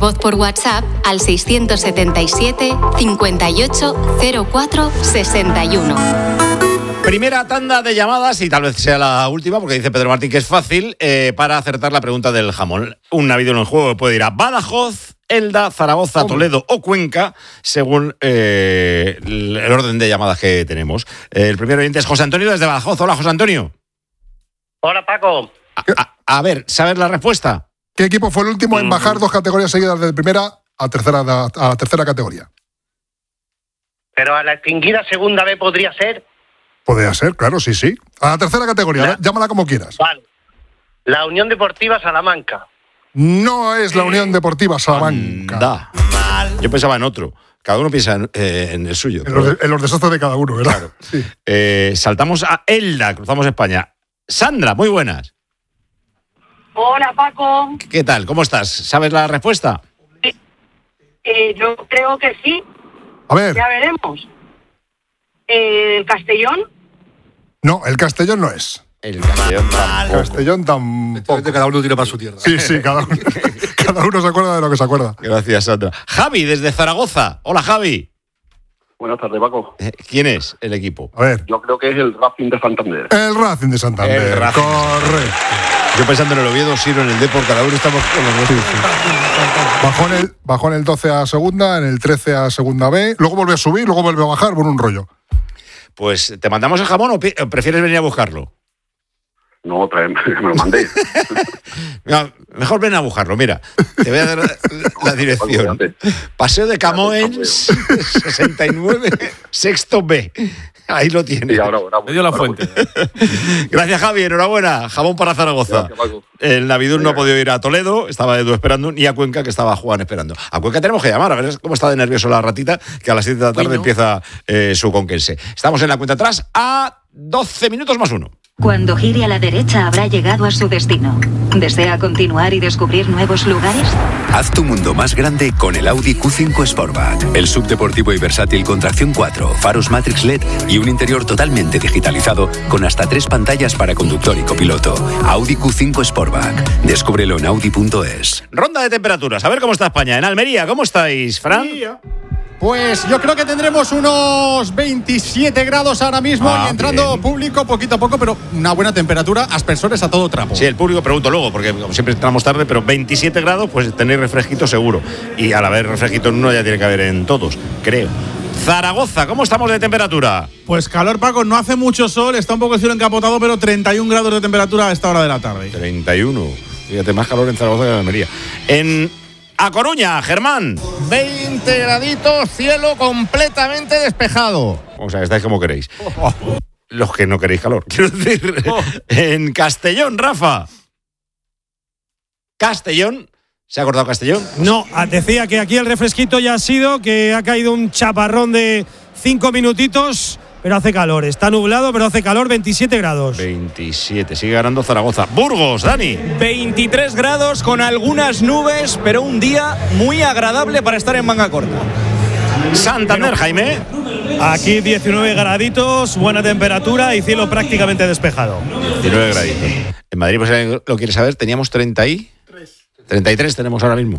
Voz por WhatsApp al 677 58 04 61. Primera tanda de llamadas, y tal vez sea la última, porque dice Pedro Martín que es fácil, para acertar la pregunta del jamón. Un navideño en juego puede ir a Badajoz, Elda, Zaragoza, Toledo o Cuenca, según el orden de llamadas que tenemos. El primer oyente es José Antonio desde Badajoz. Hola, José Antonio. Hola, Paco. A ver, ¿sabes la respuesta? ¿Qué equipo fue el último en bajar 2 categorías seguidas de primera a la tercera categoría? Pero a la extinguida segunda B podría ser. Podría ser, claro, sí. A la tercera categoría, llámala como quieras. Vale. La Unión Deportiva Salamanca. No es la Unión Deportiva Salamanca. Yo pensaba en otro. Cada uno piensa en el suyo. En los desastres de cada uno, ¿verdad? Claro. Sí. Saltamos a Elda, cruzamos España. Sandra, muy buenas. Hola, Paco. ¿Qué tal? ¿Cómo estás? ¿Sabes la respuesta? Yo creo que sí. A ver. Ya veremos. ¿El Castellón? No, el Castellón no es. El Castellón tampoco. Castellón tampoco. Cada uno tira para su tierra. Sí, cada uno se acuerda de lo que se acuerda. Gracias, Sandra. Javi, desde Zaragoza. Hola, Javi. Buenas tardes, Paco. ¿Quién es el equipo? A ver. Yo creo que es el Racing de Santander. El Racing de Santander. El Racing. Correcto. Yo pensando en el Oviedo, Siro, en el Depor, cada uno estamos con los nuestros. Sí. Bajó en el 12 a segunda, en el 13 a segunda B, luego vuelve a subir, luego vuelve a bajar, bueno, un rollo. Pues, ¿te mandamos el jamón o prefieres venir a buscarlo? No, me lo mandé. No, mejor ven a buscarlo, mira. Te voy a dar la dirección. Paseo de Camoens, 69, sexto B. Ahí lo tienes. Sí, ahora, Me dio la fuente. Gracias, Javi. Enhorabuena. Jamón para Zaragoza. El Navidul no ha podido ir a Toledo, estaba Edu esperando, ni a Cuenca, que estaba Juan esperando. A Cuenca tenemos que llamar, a ver cómo está de nervioso la ratita, que a las 7 de la tarde empieza su conquense. Estamos en la cuenta atrás a 12 minutos más 1. Cuando gire a la derecha habrá llegado a su destino. ¿Desea continuar y descubrir nuevos lugares? Haz tu mundo más grande con el Audi Q5 Sportback. El subdeportivo y versátil con tracción 4, faros Matrix LED y un interior totalmente digitalizado con hasta 3 pantallas para conductor y copiloto. Audi Q5 Sportback. Descúbrelo en audi.es. Ronda de temperaturas. A ver cómo está España. En Almería, ¿cómo estáis, Fran? Pues yo creo que tendremos unos 27 grados ahora mismo y entrando bien. Público poquito a poco, pero una buena temperatura, aspersores a todo trapo. Sí, el público pregunto luego, porque como siempre entramos tarde, pero 27 grados, pues tenéis refresquito seguro. Y al haber refresquito en uno ya tiene que haber en todos, creo. Zaragoza, ¿cómo estamos de temperatura? Pues calor, Paco, no hace mucho sol, está un poco el cielo encapotado, pero 31 grados de temperatura a esta hora de la tarde. 31, fíjate, más calor en Zaragoza que en Almería. A Coruña, Germán. 20 graditos, cielo completamente despejado. O sea, estáis como queréis. Los que no queréis calor, quiero decir. En Castellón, Rafa. Castellón. ¿Se ha acordado Castellón? No, decía que aquí el refresquito ya ha sido, que ha caído un chaparrón de 5 minutitos, pero hace calor. Está nublado, pero hace calor, 27 grados. 27, sigue ganando Zaragoza. Burgos, Dani. 23 grados con algunas nubes, pero un día muy agradable para estar en manga corta. Santander, Jaime. Aquí 19 graditos, buena temperatura y cielo prácticamente despejado. 19 graditos. En Madrid, pues si lo quieres saber, teníamos 33 tenemos ahora mismo.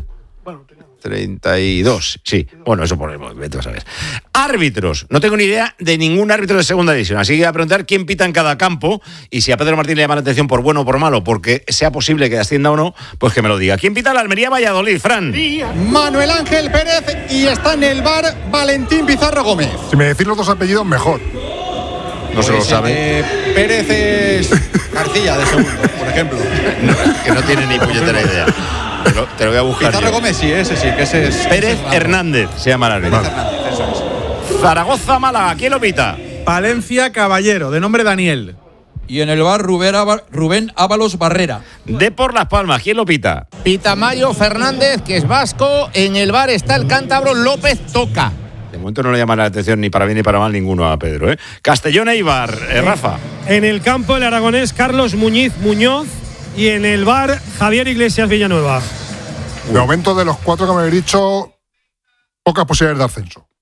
32, sí. Bueno, eso por el momento, vas a ver. Árbitros. No tengo ni idea de ningún árbitro de segunda división. Así que voy a preguntar quién pita en cada campo. Y si a Pedro Martín le llama la atención por bueno o por malo, porque sea posible que ascienda o no, pues que me lo diga. ¿Quién pita la Almería Valladolid, Fran? Manuel Ángel Pérez y está en el bar Valentín Pizarro Gómez. Si me decís los dos apellidos, mejor. No se lo sabe. Pérez es García, de segundo, por ejemplo. Que no tiene ni puñetera idea. Te lo voy a buscar. Pizarro Gómez, sí, ese sí, que ese es. Pérez Hernández se llama el árbitro. Zaragoza, Málaga, ¿quién lo pita? Palencia Caballero, de nombre Daniel. Y en el bar Rubén Ábalos Barrera. Depor Las Palmas, ¿quién lo pita? Pitamayo Fernández, que es vasco. En el bar está el cántabro López Toca. De momento no le llama la atención ni para bien ni para mal ninguno a Pedro, ¿eh? Castellón Eibar, Rafa. En el campo el aragonés Carlos Muñoz y en el bar Javier Iglesias Villanueva. De momento, de los 4 que me habéis dicho, pocas posibilidades de ascenso.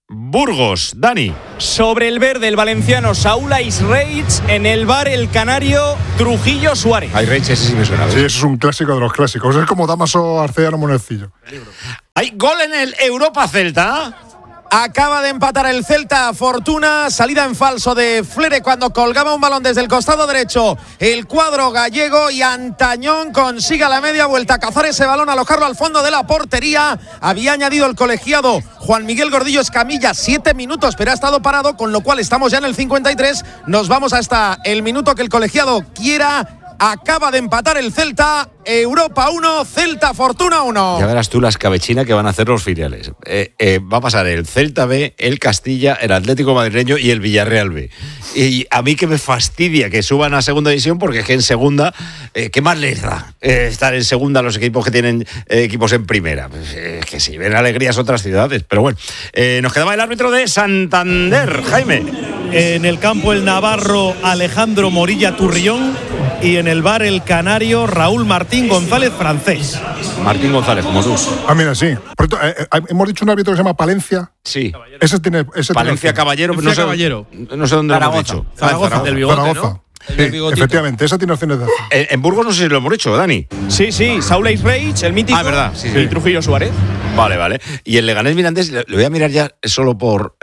Burgos, Dani. Sobre el verde, el valenciano Saúl Aisreich. En el bar, el canario Trujillo Suárez. Aisreich, ese sí me suena. Sí, eso es un clásico de los clásicos. Es como Damaso Arcellano Monecillo. Hay gol en el Europa Celta. Acaba de empatar el Celta. Fortuna, salida en falso de Flere cuando colgaba un balón desde el costado derecho. El cuadro gallego y Antañón consigue a la media vuelta cazar ese balón, alojarlo al fondo de la portería. Había añadido el colegiado Juan Miguel Gordillo Escamilla 7 minutos, pero ha estado parado, con lo cual estamos ya en el 53. Nos vamos hasta el minuto que el colegiado quiera. Acaba de empatar el Celta. Europa 1, Celta Fortuna 1. Ya verás tú la escabechina que van a hacer los filiales. Va a pasar el Celta B, el Castilla, el Atlético Madrileño y el Villarreal B. Y a mí que me fastidia que suban a segunda división, porque es que en segunda, ¿qué más les da estar en segunda a los equipos que tienen equipos en primera? Pues, que si ven alegrías otras ciudades. Pero bueno, nos quedaba el árbitro de Santander, Jaime. En el campo el navarro Alejandro Morilla Turrión y en el bar el canario Raúl Martín González francés. Martín González, como tú. Ah, mira, sí. Hemos dicho un árbitro que se llama Palencia. Sí. Ese tiene Palencia Caballero, no sé dónde lo hemos dicho. Zaragoza, del bigote, Zaragoza. ¿no? Sí, efectivamente, esa tiene opciones de hacer. En Burgos no sé si lo hemos dicho, Dani. Sí, Saúl Aisreich, el mítico. Verdad. Sí. Y Trujillo Suárez. Vale. Y el Leganés Mirandés, le voy a mirar ya solo por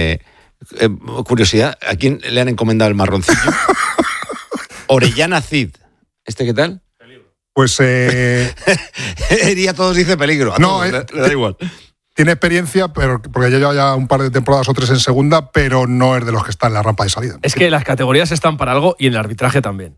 curiosidad. ¿A quién le han encomendado el marroncillo? Orellana Cid. ¿Este qué tal? Pues Hería todos dice peligro. No, le da igual. Tiene experiencia, pero porque ya lleva ya un par de temporadas o 3 en segunda, pero no es de los que están en la rampa de salida. Es que las categorías están para algo y en el arbitraje también.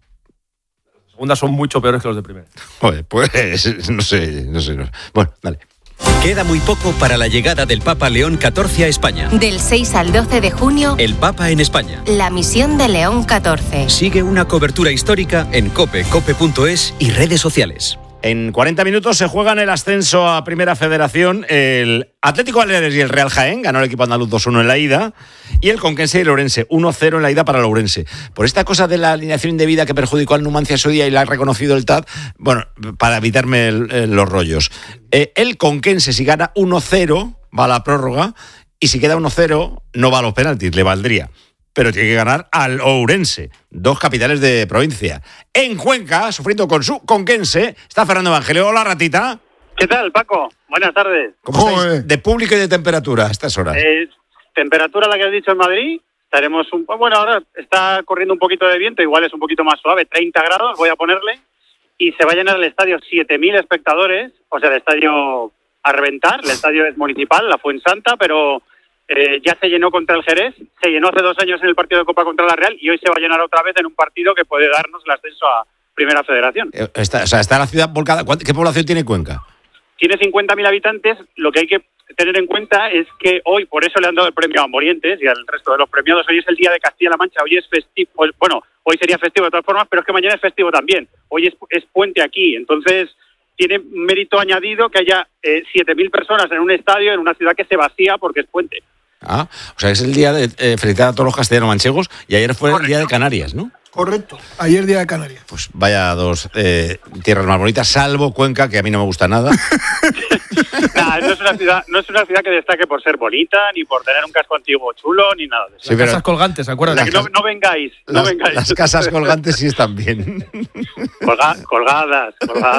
Las segundas son mucho peores que los de primera. Joder, pues no sé. Bueno, dale. Queda muy poco para la llegada del Papa León XIV a España. Del 6 al 12 de junio, El Papa en España. la misión de León XIV. Sigue una cobertura histórica en cope.es y redes sociales. En 40 minutos se juegan el ascenso a Primera Federación. El Atlético Baleares y el Real Jaén. Ganó el equipo andaluz 2-1 en la ida. Y el Conquense y el Ourense 1-0 en la ida para el Ourense. Por esta cosa de la alineación indebida que perjudicó al Numancia ese día y la ha reconocido el TAD, bueno, para evitarme los rollos. El Conquense, si gana 1-0, va a la prórroga. Y si queda 1-0, no va a los penaltis, le valdría. Pero tiene que ganar al Ourense, 2 capitales de provincia. En Cuenca, sufriendo con su Conquense, está Fernando Evangelio. Hola, ratita. ¿Qué tal, Paco? Buenas tardes. ¿Cómo estáis de público y de temperatura a estas horas? Temperatura la que has dicho en Madrid. Estaremos bueno, ahora está corriendo un poquito de viento, igual es un poquito más suave, 30 grados voy a ponerle. Y se va a llenar el estadio 7.000 espectadores, o sea, el estadio a reventar. El estadio es municipal, la Fuensanta, pero ya se llenó contra el Jerez, se llenó hace 2 años en el partido de Copa contra la Real y hoy se va a llenar otra vez en un partido que puede darnos el ascenso a Primera Federación. Está la ciudad volcada. ¿Qué población tiene Cuenca? Tiene 50.000 habitantes. Lo que hay que tener en cuenta es que hoy, por eso le han dado el premio a Morientes y al resto de los premiados, hoy es el día de Castilla-La Mancha, hoy es festivo, bueno, hoy sería festivo de todas formas, pero es que mañana es festivo también. Hoy es puente aquí, entonces tiene mérito añadido que haya 7.000 personas en un estadio, en una ciudad que se vacía porque es puente. O sea, es el día de felicitar a todos los castellanos manchegos y ayer fue el día de Canarias, ¿no? Correcto, ayer día de Canarias. Pues vaya 2 tierras más bonitas, salvo Cuenca, que a mí no me gusta nada. No es una ciudad que destaque por ser bonita, ni por tener un casco antiguo chulo, ni nada de eso. Sí, las casas colgantes, acuérdate. No vengáis. Las casas colgantes sí están bien. Colgadas.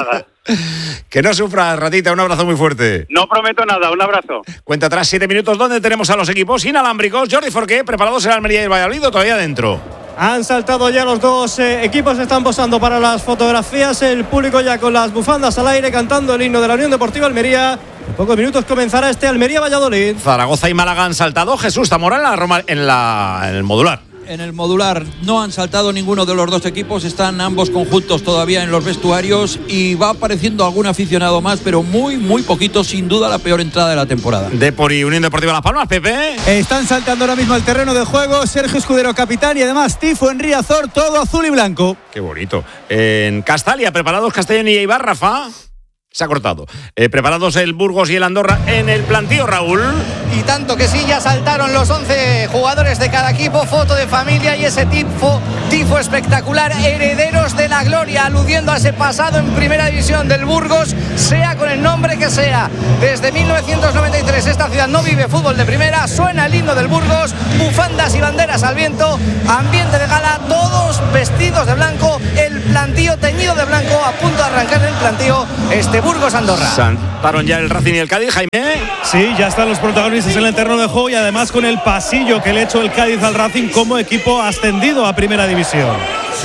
Que no sufras, ratita, un abrazo muy fuerte. No prometo nada, un abrazo. Cuenta atrás 7 minutos, ¿dónde tenemos a los equipos inalámbricos? Jordi Forqué, preparados en Almería y el Valladolid, todavía dentro. Han saltado ya los 2 equipos, están posando para las fotografías, el público ya con las bufandas al aire cantando el himno de la Unión Deportiva Almería. En pocos minutos comenzará este Almería-Valladolid. Zaragoza y Málaga han saltado. Jesús Zamora en el modular. En el modular no han saltado ninguno de los 2 equipos, están ambos conjuntos todavía en los vestuarios y va apareciendo algún aficionado más, pero muy poquito, sin duda la peor entrada de la temporada. Depor y Unión Deportiva Las Palmas, Pepe. Están saltando ahora mismo al terreno de juego Sergio Escudero, capitán, y además Tifo, Henry Azor, todo azul y blanco. Qué bonito. En Castalia, preparados Castellón y Eibar, Rafa. Se ha cortado. Preparados el Burgos y el Andorra en el plantío, Raúl. Y tanto que sí, ya saltaron los 11 jugadores de cada equipo, foto de familia y ese tifo espectacular, herederos de la gloria, aludiendo a ese pasado en primera división del Burgos, sea con el nombre que sea. Desde 1993 esta ciudad no vive fútbol de primera, suena el himno del Burgos, bufandas y banderas al viento, ambiente de gala, todos vestidos de blanco, el plantío teñido de blanco, a punto de arrancar el plantío, Burgos-Andorra. Saltaron ya el Racing y el Cádiz, Jaime. Sí, ya están los protagonistas en el terreno de juego y además con el pasillo que le ha hecho el Cádiz al Racing como equipo ascendido a primera división.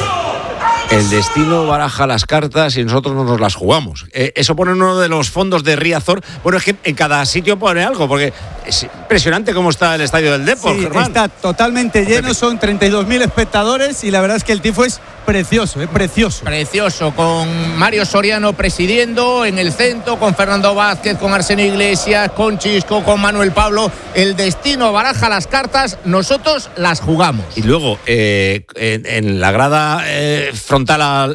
El destino baraja las cartas y nosotros no nos las jugamos. Eso pone en uno de los fondos de Riazor. Bueno, es que en cada sitio pone algo, porque es impresionante cómo está el estadio del Depor, sí, Germán. Está totalmente lleno, son 32.000 espectadores y la verdad es que el tifo es precioso, precioso. Precioso, con Mario Soriano presidiendo en el centro, con Fernando Vázquez, con Arsenio Iglesias, con Chisco, con Manuel Pablo. El destino baraja las cartas, nosotros las jugamos. Y luego, en la grada frontal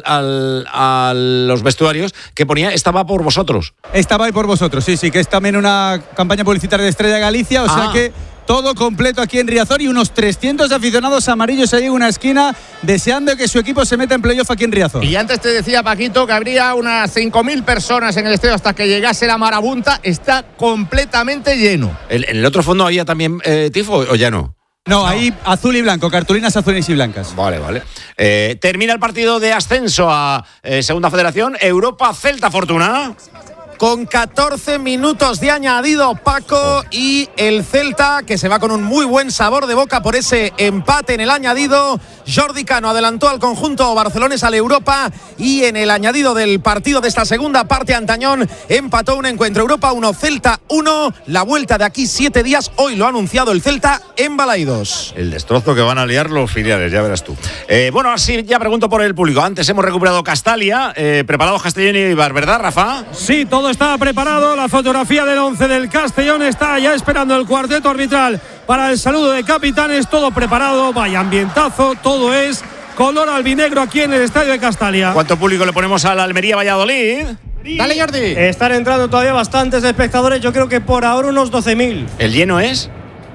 a los vestuarios, que ponía, estaba por vosotros. Estaba ahí por vosotros, sí, que es también una campaña publicitaria de Estrella Galicia, o sea que todo completo aquí en Riazor y unos 300 aficionados amarillos ahí en una esquina deseando que su equipo se meta en playoff aquí en Riazor. Y antes te decía, Paquito, que habría unas 5.000 personas en el estadio hasta que llegase la marabunta. Está completamente lleno. ¿En el otro fondo había también tifo o ya no? No, ahí azul y blanco, cartulinas azules y blancas. Vale. Termina el partido de ascenso a Segunda Federación. Europa, Celta, Fortuna. Con 14 minutos de añadido, Paco, y el Celta que se va con un muy buen sabor de boca por ese empate en el añadido. Jordi Cano adelantó al conjunto barcelonés al Europa y en el añadido del partido de esta segunda parte Antañón empató un encuentro. Europa 1, Celta 1. La vuelta de aquí 7 días, hoy lo ha anunciado el Celta en Balaidos. El destrozo que van a liar los filiales, ya verás tú. Bueno, así ya pregunto por el público. Antes hemos recuperado Castalia, preparados Castellón y Eibar, ¿verdad, Rafa? Sí, todo está preparado. La fotografía del 11 del Castellón está ya esperando el cuarteto arbitral para el saludo de capitanes. Todo preparado, vaya ambientazo, todo es color albinegro aquí en el estadio de Castalia. ¿Cuánto público le ponemos a la Almería Valladolid? Dale, Jordi. Están entrando todavía bastantes espectadores, yo creo que por ahora unos 12.000. ¿El lleno es?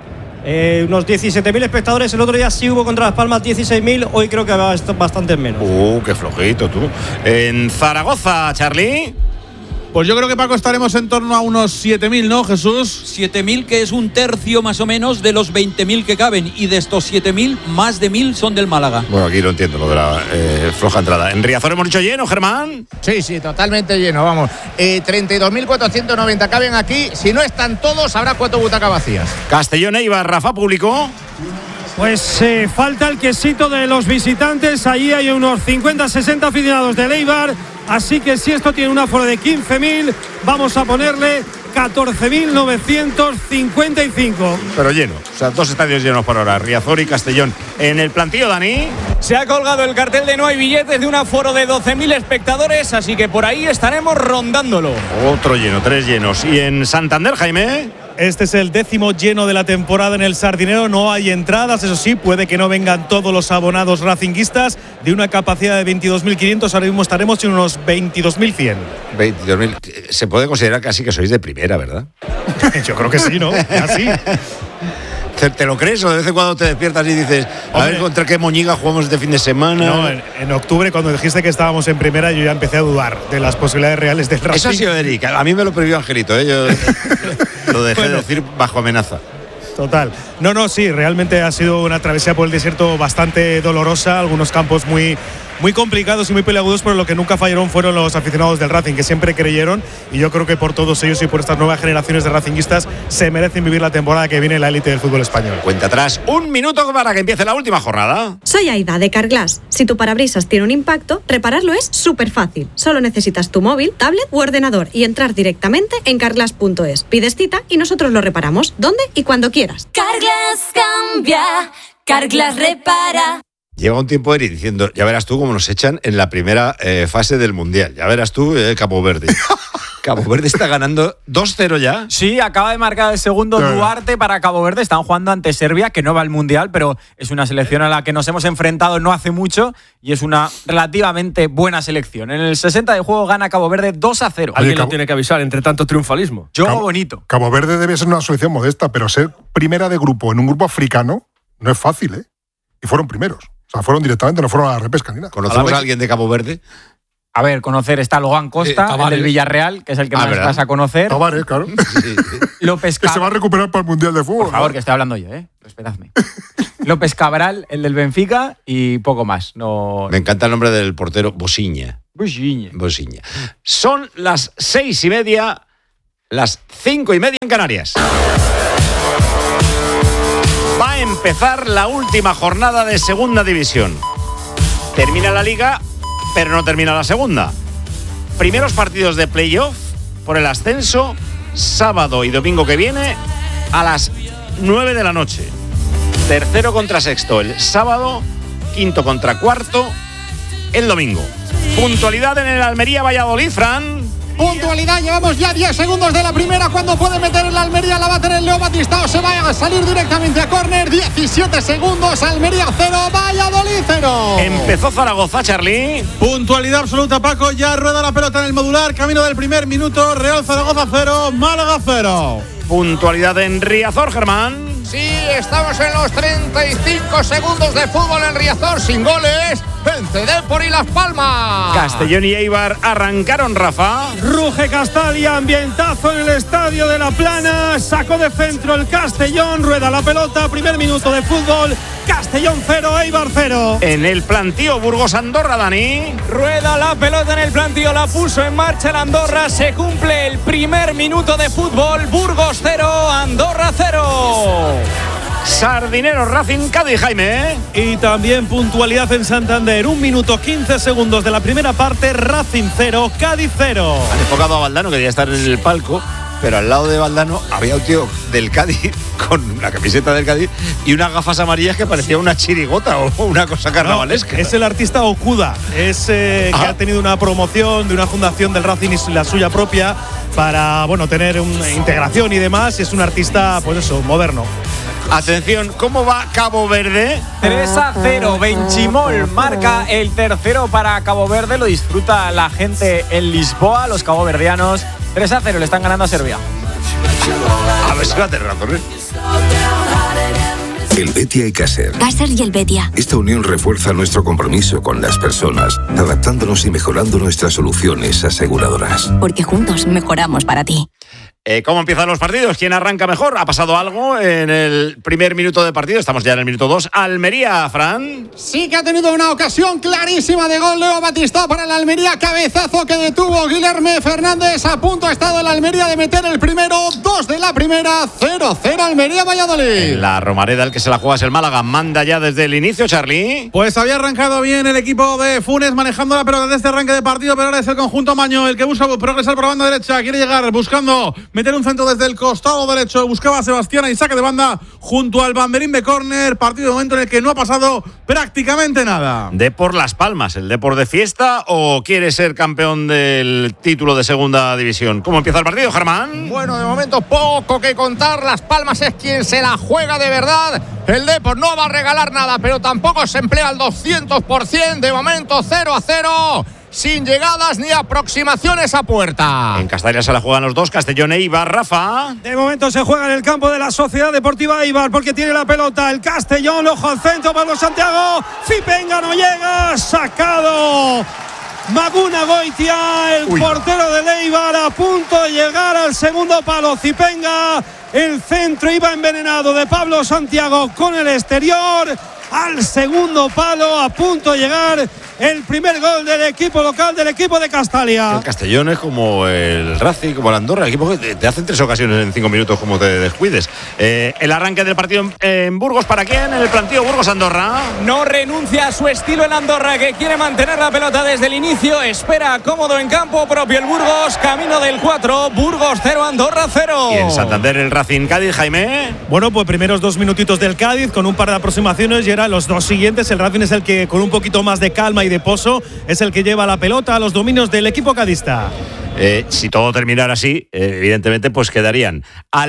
Unos 17.000 espectadores. El otro día sí hubo contra Las Palmas 16.000. Hoy creo que va bastante menos. Qué flojito tú. En Zaragoza, Charlie. Pues yo creo que, Paco, estaremos en torno a unos 7.000, ¿no, Jesús? 7.000, que es un tercio más o menos de los 20.000 que caben. Y de estos 7.000, más de 1.000 son del Málaga. Bueno, aquí lo entiendo, lo de la floja entrada. ¿En Riazor hemos dicho lleno, Germán? Sí, totalmente lleno, vamos. 32.490 caben aquí. Si no están todos, habrá 4 butacas vacías. Castellón, Eibar, Rafa, público. Pues falta el quesito de los visitantes. Allí hay unos 50-60 aficionados del Eibar. Así que si esto tiene un aforo de 15.000, vamos a ponerle 14.955. Pero lleno, o sea, 2 estadios llenos por ahora, Riazor y Castellón. En el plantío, Dani. Se ha colgado el cartel de no hay billetes de un aforo de 12.000 espectadores, así que por ahí estaremos rondándolo. Otro lleno, 3 llenos. Y en Santander, Jaime. Este es el 10º lleno de la temporada en el Sardinero. No hay entradas, eso sí, puede que no vengan todos los abonados racinguistas. De una capacidad de 22.500, ahora mismo estaremos en unos 22.100. 22.000. Se puede considerar casi que sois de primera, ¿verdad? Yo creo que sí, ¿no? Así. ¿Te lo crees o de vez en cuando te despiertas y dices, a ver contra qué moñiga jugamos este fin de semana? No, en octubre, cuando dijiste que estábamos en primera, yo ya empecé a dudar de las posibilidades reales del Racing. Eso ha sido Eric. A mí me lo prohibió Angelito, ¿eh? Yo lo dejé de decir bajo amenaza. Total. No, sí, realmente ha sido una travesía por el desierto bastante dolorosa, algunos campos muy complicados y muy peleagudos, pero lo que nunca fallaron fueron los aficionados del Racing, que siempre creyeron, y yo creo que por todos ellos y por estas nuevas generaciones de racinguistas se merecen vivir la temporada que viene en la élite del fútbol español. Cuenta atrás, 1 minuto para que empiece la última jornada. Soy Aida de Carglass. Si tu parabrisas tiene un impacto, repararlo es súper fácil. Solo necesitas tu móvil, tablet u ordenador y entrar directamente en carglass.es. Pides cita y nosotros lo reparamos donde y cuando quieras. Carglass cambia, Carglass repara. Lleva un tiempo Eri diciendo, ya verás tú cómo nos echan en la primera fase del Mundial. Ya verás tú, Cabo Verde. Cabo Verde está ganando 2-0 ya. Sí, acaba de marcar el segundo Duarte para Cabo Verde. Están jugando ante Serbia, que no va al Mundial, pero es una selección a la que nos hemos enfrentado no hace mucho y es una relativamente buena selección. En el 60 de juego gana Cabo Verde 2-0. Alguien lo tiene que avisar entre tanto triunfalismo. Bonito. Cabo Verde debe ser una selección modesta, pero ser primera de grupo en un grupo africano no es fácil, ¿eh? Y fueron primeros. O sea, fueron directamente, no fueron a la repesca ni nada. ¿Conocemos a alguien de Cabo Verde? A ver, conocer está Logan Costa, el del Villarreal, que es el que más vas a conocer. Tavares, claro. López que se va a recuperar para el Mundial de Fútbol. Por favor, que estoy hablando yo, respetadme. López Cabral, el del Benfica, y poco más. No. Me encanta el nombre del portero, Bosiña. Bosiña. Son las 6:30, las 5:30 en Canarias. Va a empezar la última jornada de Segunda División. Termina la Liga, pero no termina la Segunda. Primeros partidos de playoff por el ascenso, sábado y domingo que viene a las 9 de la noche. Tercero contra sexto el sábado, quinto contra cuarto el domingo. Puntualidad en el Almería Valladolid, Fran. Puntualidad, llevamos ya 10 segundos de la primera. Cuando puede meter el Almería, la va a tener Leo Batistao. Se va a salir directamente a córner. 17 segundos, Almería 0, Valladolid 0. Empezó Zaragoza, Charly. Puntualidad absoluta, Paco. Ya rueda la pelota en el modular. Camino del primer minuto. Real Zaragoza 0, Málaga 0. Puntualidad en Riazor, Germán. Sí, estamos en los 35 segundos de fútbol en Riazor, sin goles. Vence Depor y Las Palmas. Castellón y Eibar arrancaron, Rafa. Ruge Castalia, ambientazo en el estadio de La Plana. Sacó de centro el Castellón, rueda la pelota, primer minuto de fútbol. Castellón 0, Eibar 0. En el plantío Burgos-Andorra, Dani. Rueda la pelota en el plantío, la puso en marcha el Andorra. Se cumple el primer minuto de fútbol. Burgos 0, Andorra 0. Sardinero, Racing, Cádiz, Jaime. Y también puntualidad en Santander. 1 minuto 15 segundos de la primera parte. Racing 0, Cádiz 0. Han enfocado a Valdano, que debía estar en el palco, pero al lado de Valdano había un tío del Cádiz con la camiseta del Cádiz y unas gafas amarillas que parecía una chirigota o una cosa carnavalesca. No, es el artista Okuda. Es que ha tenido una promoción de una fundación del Racing y la suya propia para tener una integración y demás. Es un artista, pues eso, moderno. Atención, ¿cómo va Cabo Verde? 3-0, Benchimol marca el tercero para Cabo Verde. Lo disfruta la gente en Lisboa, los caboverdianos. 3-0, le están ganando a Serbia. A ver si va a tener razón, ¿eh? El Betia y Caser. Caser y el Betia. Esta unión refuerza nuestro compromiso con las personas, adaptándonos y mejorando nuestras soluciones aseguradoras. Porque juntos mejoramos para ti. ¿Cómo empiezan los partidos? ¿Quién arranca mejor? ¿Ha pasado algo en el primer minuto de partido? Estamos ya en el minuto 2. Almería, Fran. Sí que ha tenido una ocasión clarísima de gol Leo Batistao para el Almería. Cabezazo que detuvo Guilherme Fernández. A punto ha estado el Almería de meter el primero. 2 de la primera. 0-0 Almería Valladolid. En la Romareda el que se la juega es el Málaga. Manda ya desde el inicio, Charly. Pues había arrancado bien el equipo de Funes manejando la pelota desde este arranque de partido, pero ahora es el conjunto Maño el que busca progresar por la banda derecha. Quiere llegar buscando meter un centro desde el costado derecho. Buscaba a Sebastián y saque de banda junto al banderín de córner. Partido de momento en el que no ha pasado prácticamente nada. Depor Las Palmas, ¿el Depor de fiesta o quiere ser campeón del título de segunda división? ¿Cómo empieza el partido, Germán? Bueno, de momento poco que contar. Las Palmas es quien se la juega de verdad. El Depor no va a regalar nada, pero tampoco se emplea al 200%. De momento 0-0. Sin llegadas ni aproximaciones a puerta. En Castalia se la juegan los dos, Castellón e Eibar, Rafa. De momento se juega en el campo de la Sociedad Deportiva Eibar porque tiene la pelota el Castellón, ojo al centro, Pablo Santiago, Fipenga no llega, sacado Maguna Goitia, el portero del Eibar, a punto de llegar al segundo palo. Fipenga, el centro iba envenenado de Pablo Santiago con el exterior al segundo palo, a punto de llegar el primer gol del equipo local, del equipo de Castalia. El Castellón es como el Racing, como el Andorra, el equipo que te hacen 3 ocasiones en 5 minutos como te descuides. El arranque del partido en Burgos, ¿para quién? En el plantío Burgos-Andorra. No renuncia a su estilo el Andorra, que quiere mantener la pelota desde el inicio. Espera cómodo en campo propio el Burgos. Camino del 4, Burgos 0, Andorra 0. Y en Santander el Racing Cádiz, Jaime. Bueno, pues primeros 2 minutitos del Cádiz con un par de aproximaciones y ahora los 2 siguientes. El Racing es el que con un poquito más de calma y de pozo es el que lleva la pelota a los dominios del equipo cadista. Si todo terminara así, evidentemente pues quedarían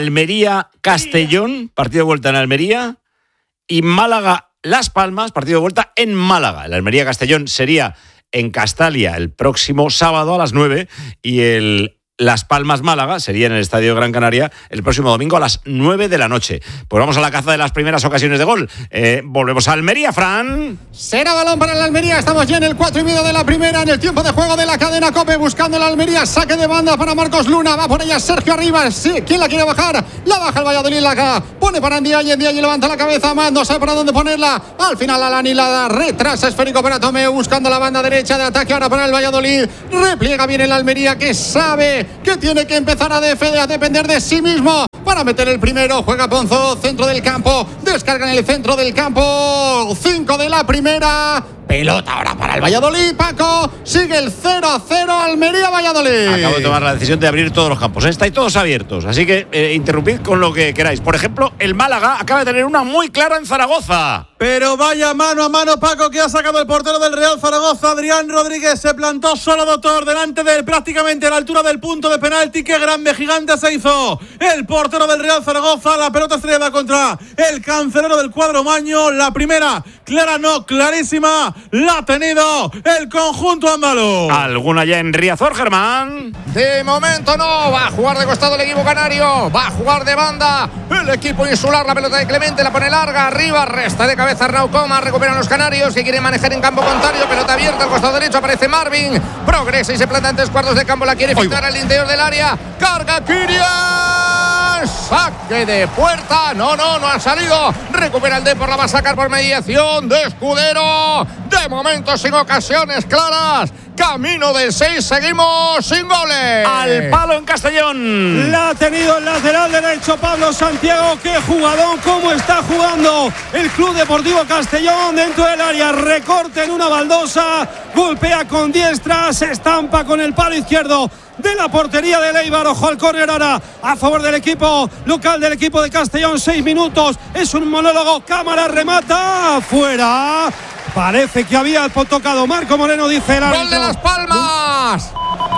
Almería-Castellón, partido de vuelta en Almería, y Málaga-Las Palmas, partido de vuelta en Málaga. El Almería-Castellón sería en Castalia el próximo sábado a las 9 y el Las Palmas-Málaga sería en el Estadio Gran Canaria el próximo domingo a las 9 de la noche. Pues vamos a la caza de las primeras ocasiones de gol. Volvemos a Almería, Fran. Será balón para la Almería. Estamos ya en el 4:30 de la primera, en el tiempo de juego de la cadena COPE, buscando la Almería. Saque de banda para Marcos Luna. Va por ella Sergio Arribas. Sí, ¿quién la quiere bajar? La baja el Valladolid. La pone para Ndiaye. Ndiaye levanta la cabeza. Más no sabe para dónde ponerla. Al final Alani la retrasa. Esférico para Tomeu, buscando la banda derecha de ataque ahora para el Valladolid. Repliega bien el Almería, que sabe que tiene que empezar a depender de sí mismo para meter el primero. Juega Ponzo, centro del campo, descarga en el centro del campo, 5 de la primera. Pelota ahora para el Valladolid, Paco. Sigue el 0-0 Almería-Valladolid. Acabo de tomar la decisión de abrir todos los campos. Estáis todos abiertos, así que interrumpid con lo que queráis. Por ejemplo, el Málaga acaba de tener una muy clara en Zaragoza. Pero vaya mano a mano, Paco, que ha sacado el portero del Real Zaragoza, Adrián Rodríguez. Se plantó solo, doctor, delante de él, prácticamente a la altura del punto de penalti. Qué grande, gigante se hizo el portero del Real Zaragoza. La pelota estrellada contra el cancelero del cuadro maño. La primera, clara no, clarísima, la ha tenido el conjunto andaluz. ¿Alguna ya en Riazor, Germán? De momento no, va a jugar de costado el equipo canario, va a jugar de banda el equipo insular. La pelota de Clemente la pone larga, arriba, resta de cabeza Arnau Coma, recuperan los canarios que quieren manejar en campo contrario. Pelota abierta al costado derecho, aparece Marvin, progresa y se planta en 3/4 de campo, la quiere filtrar al interior del área, carga Kirian, saque de puerta, no ha salido, recupera el Depor, la va a sacar por mediación de Escudero. De momento sin ocasiones claras, camino del 6, seguimos sin goles. Al palo en Castellón. La ha tenido el lateral derecho Pablo Santiago. Qué jugadón, cómo está jugando el Club Deportivo Castellón dentro del área. Recorte en una baldosa, golpea con diestra, se estampa con el palo izquierdo de la portería de Eibar. Ojo al córner ahora a favor del equipo local, del equipo de Castellón. 6 minutos, es un monólogo, cámara, remata, fuera. Parece que había tocado Marco Moreno, dice el árbitro. ¡Gol de Las Palmas!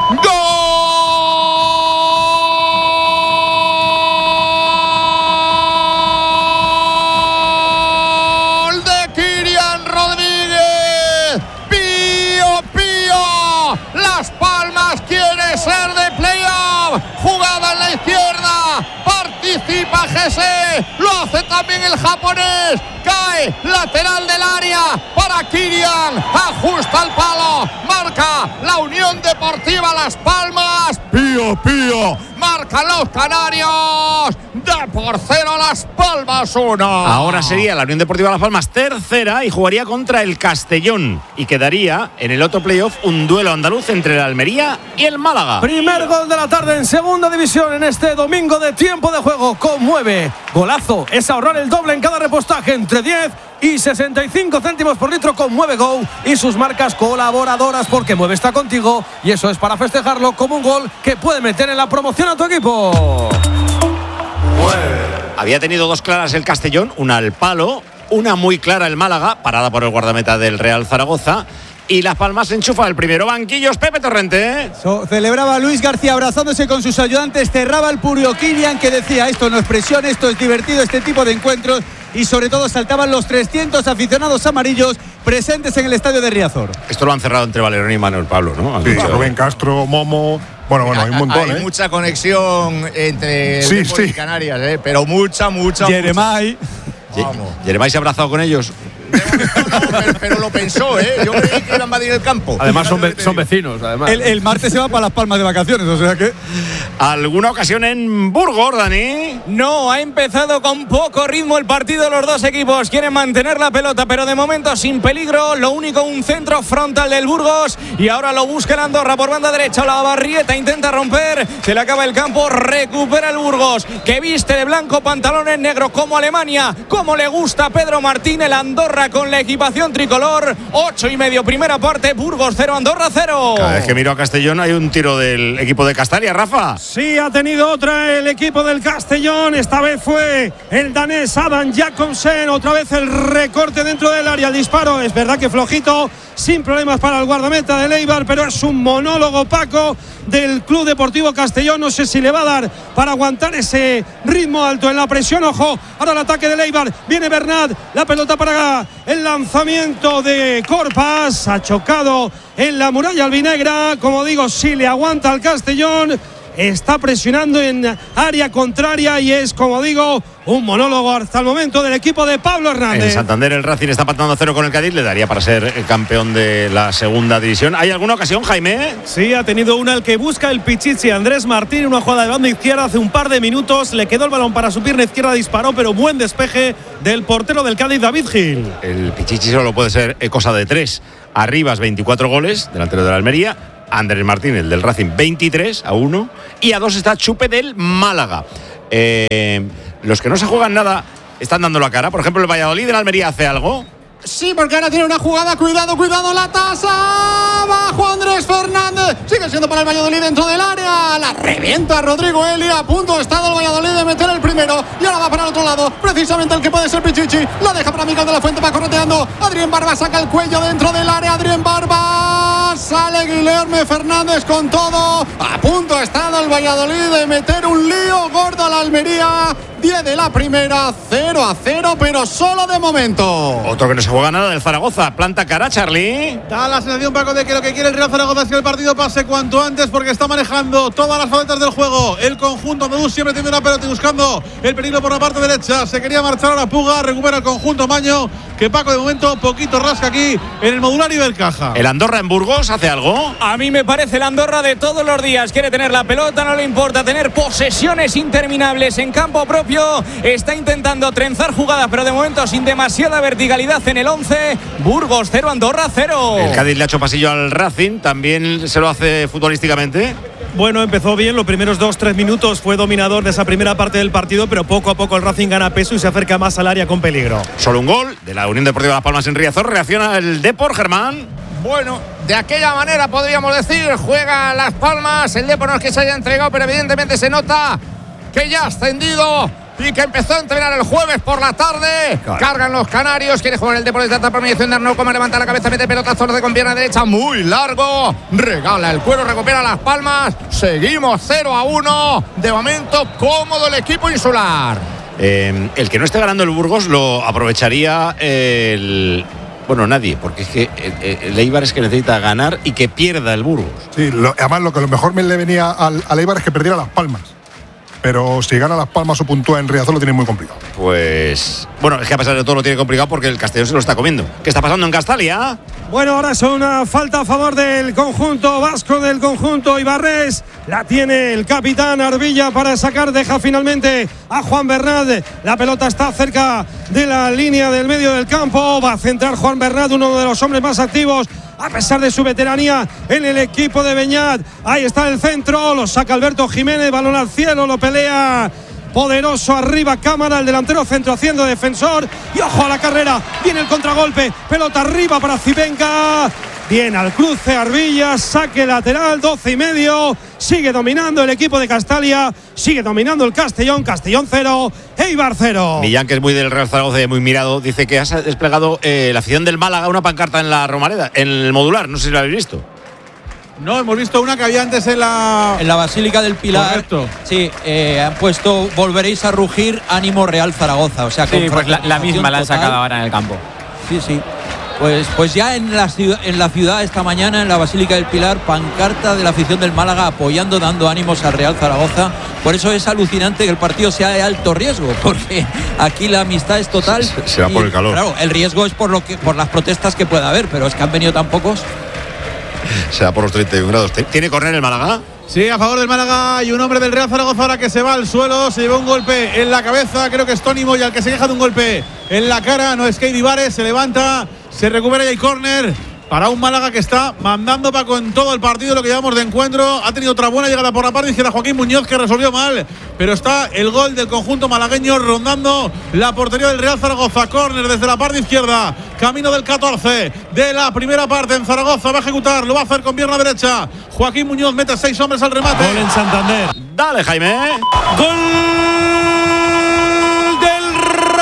¡Gol de Kirian Rodríguez! ¡Pío, pío! Las Palmas quiere ser de playoff. Jugada en la izquierda. Participa Gese. Lo hace también el japonés. Cae lateral del área para Kirian, ajusta el palo, marca la Unión Deportiva Las Palmas. Pío, pío, marcan los canarios. De por 0 Las Palmas 1. Ahora sería la Unión Deportiva Las Palmas tercera y jugaría contra el Castellón. Y quedaría en el otro playoff un duelo andaluz entre el Almería y el Málaga. Primer gol de la tarde en segunda división en este domingo de tiempo de juego. Conmueve. Golazo. Es ahorrar el doble en cada repostaje entre 10 y 65 céntimos por litro con Mueve Go y sus marcas colaboradoras, porque Mueve está contigo y eso es para festejarlo como un gol que puede meter en la promoción a tu equipo. Había tenido 2 claras el Castellón, una al palo, una muy clara el Málaga, parada por el guardameta del Real Zaragoza. Y Las Palmas enchufa el primero. Banquillos, Pepe Torrente. Celebraba Luis García abrazándose con sus ayudantes. Cerraba el Purio Kilian, que decía: esto no es presión, esto es divertido, este tipo de encuentros. Y sobre todo saltaban los 300 aficionados amarillos presentes en el estadio de Riazor. Esto lo han cerrado entre Valerón y Manuel Pablo, ¿no? Sí, Rubén Castro, Momo. Bueno, hay un montón. Hay mucha conexión entre el Depor y Canarias, pero mucha. Jeremai. Jeremai se ha abrazado con ellos. Pero lo pensó, yo creí que iba a invadir el campo. Además son vecinos. Además. El martes se va para Las Palmas de vacaciones, o sea que... ¿Alguna ocasión en Burgos, Dani? No, ha empezado con poco ritmo el partido. Los dos equipos quieren mantener la pelota, pero de momento sin peligro. Lo único, un centro frontal del Burgos. Y ahora lo busca el Andorra por banda derecha. La Barrieta intenta romper. Se le acaba el campo. Recupera el Burgos, que viste de blanco, pantalones negros como Alemania. Como le gusta a Pedro Martín. El Andorra con la equipación tricolor. 8:30, primera parte. Burgos 0, Andorra 0. Cada vez que miro a Castellón hay un tiro del equipo de Castalia, Rafa. Sí, ha tenido otra el equipo del Castellón. Esta vez fue el danés Adam Jakobsen. Otra vez el recorte dentro del área. El disparo es verdad que flojito, sin problemas para el guardameta del Eibar, pero es un monólogo, Paco, del Club Deportivo Castellón. No sé si le va a dar para aguantar ese ritmo alto en la presión. Ojo, ahora el ataque del Eibar. Viene Bernat, la pelota para el lanzamiento de Corpas. Ha chocado en la muralla albinegra. Como digo, si le aguanta al Castellón. Está presionando en área contraria y es, como digo, un monólogo hasta el momento del equipo de Pablo Hernández. En Santander el Racing está empatando 0 con el Cádiz, le daría para ser el campeón de la segunda división. ¿Hay alguna ocasión, Jaime? Sí, ha tenido una el que busca el Pichichi Andrés Martín, una jugada de banda izquierda hace un par de minutos, le quedó el balón para su pierna izquierda, disparó, pero buen despeje del portero del Cádiz, David Gil. El Pichichi solo puede ser cosa de 3. Arribas 24 goles, delantero de la Almería. Andrés Martín, el del Racing, 23-1. Y a 2 está Chupe del Málaga. Los que no se juegan nada están dando la cara. Por ejemplo, el Valladolid de la Almería hace algo. Sí, porque ahora tiene una jugada. Cuidado, la tasa. Bajo Andrés Fernández. Sigue siendo para el Valladolid dentro del área. La revienta Rodrigo Eli. A punto está el Valladolid de meter el primero. Y ahora va para el otro lado. Precisamente el que puede ser Pichichi. La deja para Miguel de la Fuente. Va correteando. Adrián Barba saca el cuello dentro del área. Adrián Barba. Sale Guilherme Fernández con todo. A punto ha estado el Valladolid de meter un lío gordo a la Almería. 10 de la primera, 0-0, pero solo de momento. Otro que no se juega nada del Zaragoza. Planta cara, Charlie. Da la sensación, Paco, de que lo que quiere el Real Zaragoza es que el partido pase cuanto antes, porque está manejando todas las facetas del juego. El conjunto andaluz siempre tiene una pelota y buscando el peligro por la parte derecha. Se quería marchar ahora Puga, recupera el conjunto Maño, que Paco de momento poquito rasca aquí en el modular Ibercaja. ¿El Andorra en Burgos hace algo? A mí me parece el Andorra de todos los días. Quiere tener la pelota, no le importa tener posesiones interminables en campo propio. Está intentando trenzar jugadas, pero de momento sin demasiada verticalidad en el 11. Burgos 0, Andorra 0. El Cádiz le ha hecho pasillo al Racing. ¿También se lo hace futbolísticamente? Bueno, empezó bien, los primeros 2-3 minutos fue dominador de esa primera parte del partido, pero poco a poco el Racing gana peso y se acerca más al área con peligro. Solo un gol de la Unión Deportiva Las Palmas en Riazor. Reacciona el Depor, Germán. Bueno, de aquella manera podríamos decir, juega Las Palmas, el Depor no es que se haya entregado, pero evidentemente se nota que ya ha ascendido y que empezó a entrenar el jueves por la tarde. Claro. Cargan los canarios, quiere jugar el Depor desde alta promediación de Arnau, como levanta la cabeza, mete pelotazo con pierna derecha muy largo, regala el cuero, recupera Las Palmas. Seguimos 0-1, de momento cómodo el equipo insular. El que no esté ganando el Burgos lo aprovecharía bueno, nadie, porque es que el Eibar es que necesita ganar y que pierda el Burgos. Sí, además lo que lo mejor me le venía al Eibar es que perdiera Las Palmas. Pero si gana Las Palmas o puntúa en Riazor lo tiene muy complicado. Pues bueno, es que a pesar de todo lo tiene complicado porque el Castellón se lo está comiendo. ¿Qué está pasando en Castalia? Bueno, ahora es una falta a favor del conjunto vasco, del conjunto Ibarres. La tiene el capitán Arbilla para sacar, deja finalmente a Juan Bernat. La pelota está cerca de la línea del medio del campo. Va a centrar Juan Bernat, uno de los hombres más activos a pesar de su veteranía en el equipo de Beñat. Ahí está el centro, lo saca Alberto Jiménez, balón al cielo, lo pelea poderoso arriba Cámara, el delantero centro haciendo defensor. Y ojo a la carrera, viene el contragolpe, pelota arriba para Cibenca. Bien al cruce Arbilla, saque lateral, 12:30. Sigue dominando el equipo de Castalia, sigue dominando el Castellón. Castellón 0, Eibar 0. Millán, que es muy del Real Zaragoza y muy mirado, dice que has desplegado la afición del Málaga una pancarta en la Romareda, en el modular. No sé si lo habéis visto. No, hemos visto una que había antes en la Basílica del Pilar. Correcto. Sí, han puesto volveréis a rugir, ánimo Real Zaragoza. O sea, sí, pues la misma la han sacado ahora en el campo. Sí, sí. Pues ya en la ciudad esta mañana, en la Basílica del Pilar, pancarta de la afición del Málaga apoyando, dando ánimos al Real Zaragoza. Por eso es alucinante que el partido sea de alto riesgo, porque aquí la amistad es total. Se va por el calor. Claro, el riesgo es por las protestas que pueda haber, pero es que han venido tan pocos. Se va por los 31 grados. ¿Tiene córner el Málaga? Sí, a favor del Málaga y un hombre del Real Zaragoza ahora que se va al suelo, se llevó un golpe en la cabeza, creo que es Tony Moya el que se queja de un golpe en la cara, no es Keidi Vares, se levanta, se recupera y hay córner para un Málaga que está mandando con todo el partido lo que llevamos de encuentro. Ha tenido otra buena llegada por la parte izquierda Joaquín Muñoz que resolvió mal, pero está el gol del conjunto malagueño rondando la portería del Real Zaragoza. Córner desde la parte izquierda, camino del 14 de la primera parte en Zaragoza. Va a ejecutar, lo va a hacer con pierna derecha. Joaquín Muñoz mete 6 hombres al remate. Gol en Santander. Dale, Jaime. Gol del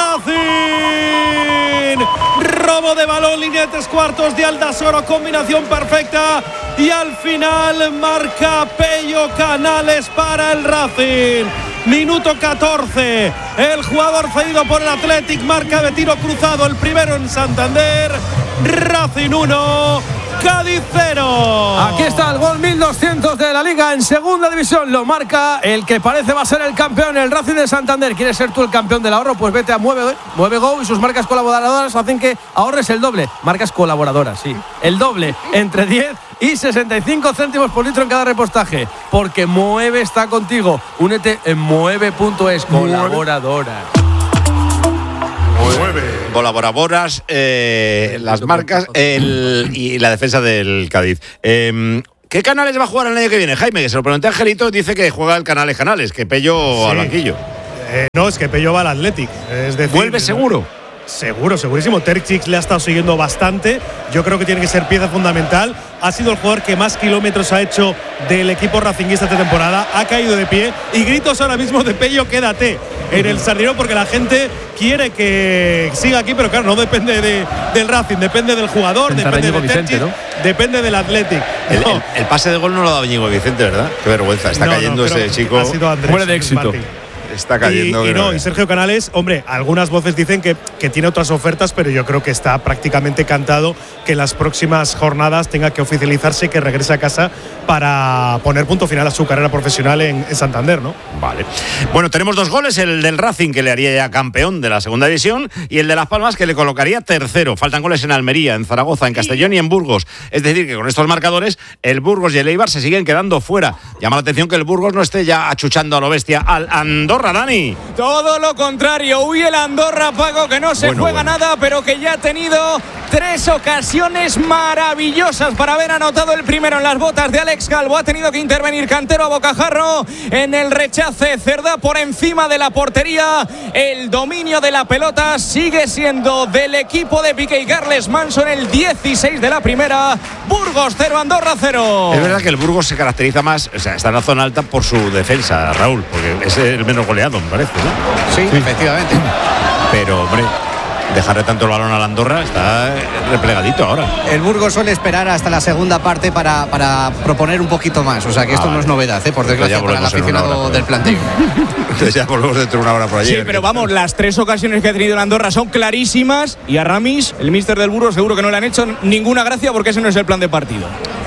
Racing. Robo de balón, línea de 3 cuartos de Aldasoro, combinación perfecta y al final marca Pello Canales para el Racing. Minuto 14, el jugador cedido por el Athletic marca de tiro cruzado, el primero en Santander. Racing 1, Cádiz 0. Aquí está el gol 1200 de la Liga en segunda división. Lo marca el que parece va a ser el campeón, el Racing de Santander. ¿Quieres ser tú el campeón del ahorro? Pues vete a Mueve Go y sus marcas colaboradoras hacen que ahorres el doble. Marcas colaboradoras, sí. El doble, entre 10 y 65 céntimos por litro en cada repostaje. Porque Mueve está contigo. Únete en mueve.es. Colaboradora. Colaboradoras, las marcas y la defensa del Cádiz. ¿Qué Canales va a jugar el año que viene, Jaime? Que se lo pregunté a Angelito, dice que juega el Canales, que Pello al banquillo. No, es que Pello va al Athletic. Es decir, ¿vuelve seguro? Seguro, segurísimo. Terzic le ha estado siguiendo bastante. Yo creo que tiene que ser pieza fundamental. Ha sido el jugador que más kilómetros ha hecho del equipo racinguista esta temporada. Ha caído de pie y gritos ahora mismo de Pello, quédate en el Sardinero, porque la gente quiere que siga aquí, pero claro, no depende del Racing, depende del jugador, depende de Terzic, ¿no? Depende del Athletic. El pase de gol no lo ha dado Íñigo Vicente, ¿verdad? Qué vergüenza, está cayendo ese chico. Ha sido Andrés, muere de éxito. Martín. Está cayendo. Y Sergio Canales, hombre, algunas voces dicen que tiene otras ofertas, pero yo creo que está prácticamente cantado que en las próximas jornadas tenga que oficializarse y que regrese a casa para poner punto final a su carrera profesional en Santander, ¿no? Vale. Bueno, tenemos 2 goles, el del Racing que le haría ya campeón de la segunda división y el de Las Palmas que le colocaría tercero. Faltan goles en Almería, en Zaragoza, en Castellón y en Burgos. Es decir, que con estos marcadores el Burgos y el Eibar se siguen quedando fuera. Llama la atención que el Burgos no esté ya achuchando a lo bestia al Andorra, Dani. Todo lo contrario, huye el Andorra, Paco, que no se juega nada, pero que ya ha tenido 3 ocasiones maravillosas para haber anotado el primero en las botas de Alex Calvo. Ha tenido que intervenir Cantero a bocajarro en el rechace. Cerdá por encima de la portería. El dominio de la pelota sigue siendo del equipo de Piqué y Carles Manso en el 16 de la primera. Burgos 0, Andorra 0. Es verdad que el Burgos se caracteriza más, o sea, está en la zona alta por su defensa, Raúl, porque es el menos goleado, me parece, ¿no? Sí, efectivamente. Pero, hombre, dejarle tanto el balón a la Andorra está replegadito ahora. El Burgos suele esperar hasta la segunda parte para proponer un poquito más. O sea que esto no es novedad, por desgracia, para el aficionado del plantel. Entonces ya volvemos dentro de una hora por allí. Sí, pero vamos, las 3 ocasiones que ha tenido el Andorra son clarísimas y a Ramis, el míster del Burgos, seguro que no le han hecho ninguna gracia porque ese no es el plan de partido.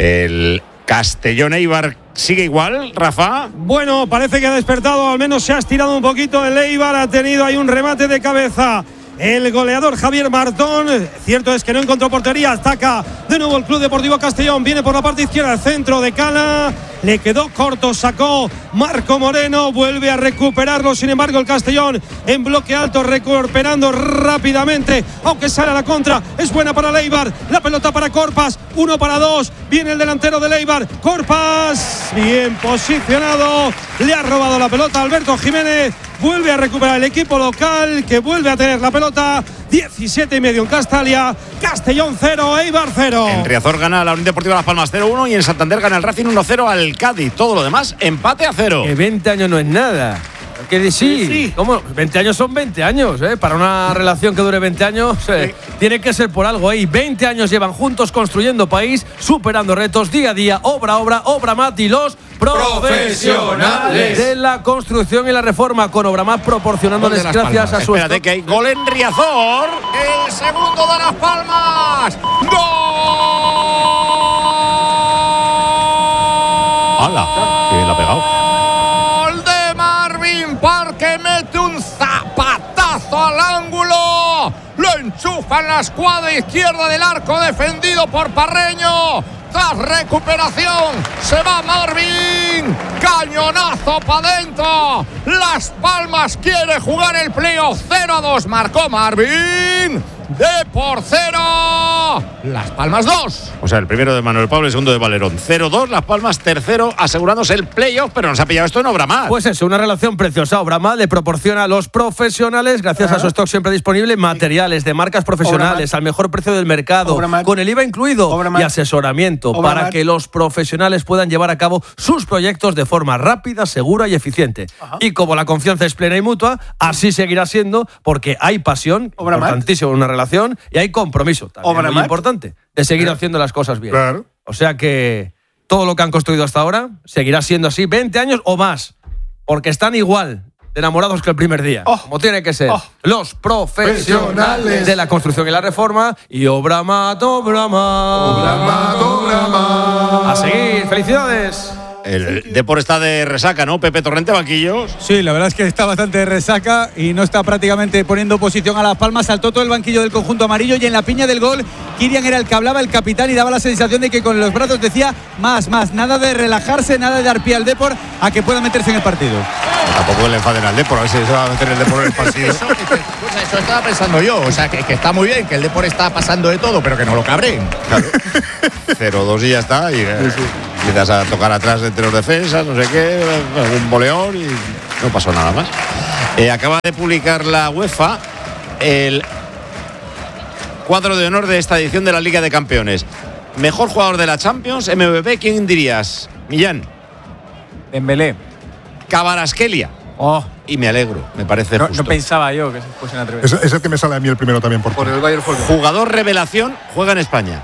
El Castellón Eibar sigue igual, Rafa. Bueno, parece que ha despertado, al menos se ha estirado un poquito el Eibar, ha tenido ahí un remate de cabeza el goleador Javier Martón. Cierto es que no encontró portería. Ataca de nuevo el Club Deportivo Castellón. Viene por la parte izquierda, el centro de Cala. Le quedó corto, sacó Marco Moreno. Vuelve a recuperarlo. Sin embargo, el Castellón en bloque alto, recuperando rápidamente. Aunque sale a la contra. Es buena para el Eibar. La pelota para Corpas. 1 para 2. Viene el delantero del Eibar. Corpas. Bien posicionado. Le ha robado la pelota a Alberto Jiménez. Vuelve a recuperar el equipo local, que vuelve a tener la pelota. 17,5 en Castalia. Castellón 0, Eibar 0. En Riazor gana la Unión Deportiva Las Palmas 0-1 y en Santander gana el Racing 1-0 al Cádiz. Todo lo demás, empate a 0. Que 20 años no es nada. Que decir, sí. ¿Cómo? 20 años son 20 años, ¿eh? Para una relación que dure 20 años, tiene que ser por algo, ¿eh? 20 años llevan juntos construyendo país, superando retos día a día, obra más y los profesionales de la construcción y la reforma, con Obramat proporcionándoles gracias a su... Espérate que hay gol en Riazor. El segundo de Las Palmas. ¡Gol! ¡Hala! ¡Que la ha pegado! Parque mete un zapatazo al ángulo, lo enchufa en la escuadra izquierda del arco defendido por Parreño. atrás, recuperación, se va Marvin, cañonazo para adentro, Las Palmas quiere jugar el playoff, 0-2, marcó Marvin, de por 0, Las Palmas 2. O sea, el primero de Manuel Pablo, el segundo de Valerón. 0-2, Las Palmas, tercero, asegurándose el playoff, pero nos ha pillado esto en Obramat. Pues eso, una relación preciosa. Obramat le proporciona a los profesionales, gracias a su stock siempre disponible, materiales de marcas profesionales al mejor precio del mercado, con el IVA incluido y asesoramiento para que los profesionales puedan llevar a cabo sus proyectos de forma rápida, segura y eficiente. Y como la confianza es plena y mutua, así seguirá siendo, porque hay pasión, importantísimo en una relación, y hay compromiso, también muy importante, de seguir haciendo las cosas bien. Claro. O sea que todo lo que han construido hasta ahora seguirá siendo así 20 años o más, porque están igual de enamorados que el primer día, como tiene que ser. Los profesionales de la construcción y la reforma, y Obramat. A seguir, felicidades. El Depor está de resaca, ¿no? Pepe Torrente, banquillos. Sí, la verdad es que está bastante de resaca y no está prácticamente poniendo posición a Las Palmas. Saltó todo el banquillo del conjunto amarillo y en la piña del gol, Kirian era el que hablaba, el capitán, y daba la sensación de que con los brazos decía más. Nada de relajarse, nada de dar pie al Depor a que pueda meterse en el partido. Tampoco le enfaden al Depor, a ver si se va a meter el Depor en el partido. Eso estaba pensando yo, o sea, que está muy bien, que el Depor está pasando de todo, pero que no lo cabreen. Claro. 0-2 y ya está, y empiezas a tocar atrás entre los defensas, no sé qué, un boleón y no pasó nada más. Acaba de publicar la UEFA el cuadro de honor de esta edición de la Liga de Campeones. Mejor jugador de la Champions, MVP, ¿quién dirías? Millán. Dembélé. Kvaratskhelia. Y me alegro, me parece justo. No pensaba yo que se fuesen a atrever. Es el que me sale a mí el primero también por el Bayern Folger. Jugador revelación, juega en España.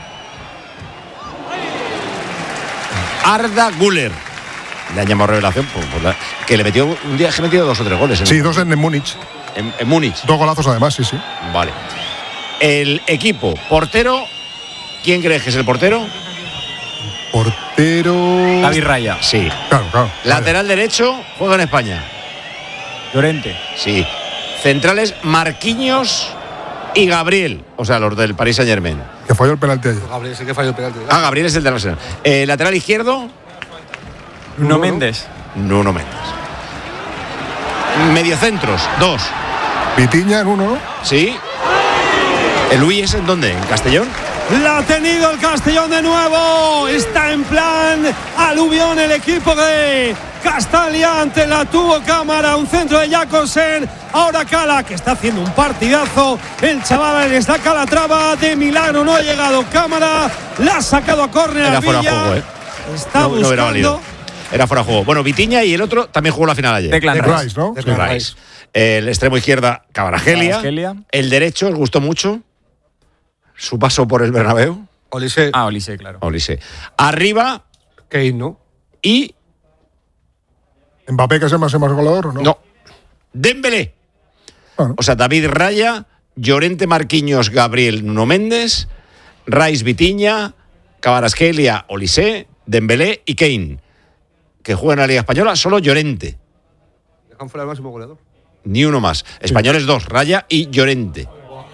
Arda Güler. Le han llamado revelación que le metió un día, que metió 2 o 3 goles. Sí, 2 en Múnich. En Múnich. 2 golazos además, sí. Vale. El equipo, portero, ¿quién crees que es el portero? Portero. David Raya. Sí. Claro. Lateral derecho, juega en España. Llorente. Sí. Centrales, Marquinhos y Gabriel. O sea, los del Paris Saint-Germain. Que falló el penalti ayer. Gabriel sí que falló el penalti. Gabriel es el del Arsenal. Lateral izquierdo. Nuno Méndez. Nuno Méndez. Mediocentros, 2. Vitiña en 1. Sí. ¿El Luis en dónde? ¿En Castellón? La ha tenido el Castellón de nuevo. Está en plan aluvión el equipo de Castalia. Ante la tuvo cámara. Un centro de Jakobsen. Ahora Cala, que está haciendo un partidazo. El chaval le saca la traba. De milagro no ha llegado cámara. La ha sacado a córner. Era fuera de juego, Está buscando. Era válido. Era fuera de juego. Bueno, Vitiña y el otro también jugó la final ayer. Declan Rice, ¿no? Declan Rice. El extremo izquierda, Kvaratskhelia. El derecho, ¿os gustó mucho? Su paso por el Bernabéu. Olise. Olise, claro. Olise. Arriba. Kane, ¿no? Y. ¿Mbappé, que es el más goleador o no? No. Dembélé. Bueno. O sea, David Raya, Llorente, Marquinhos, Gabriel, Nuno Méndez, Rice, Vitiña, Kvaratskhelia, Olise, Dembélé y Kane. Que juega en la Liga Española, solo Llorente. Dejan fuera el máximo goleador. Ni uno más. Españoles 2, Raya y Llorente.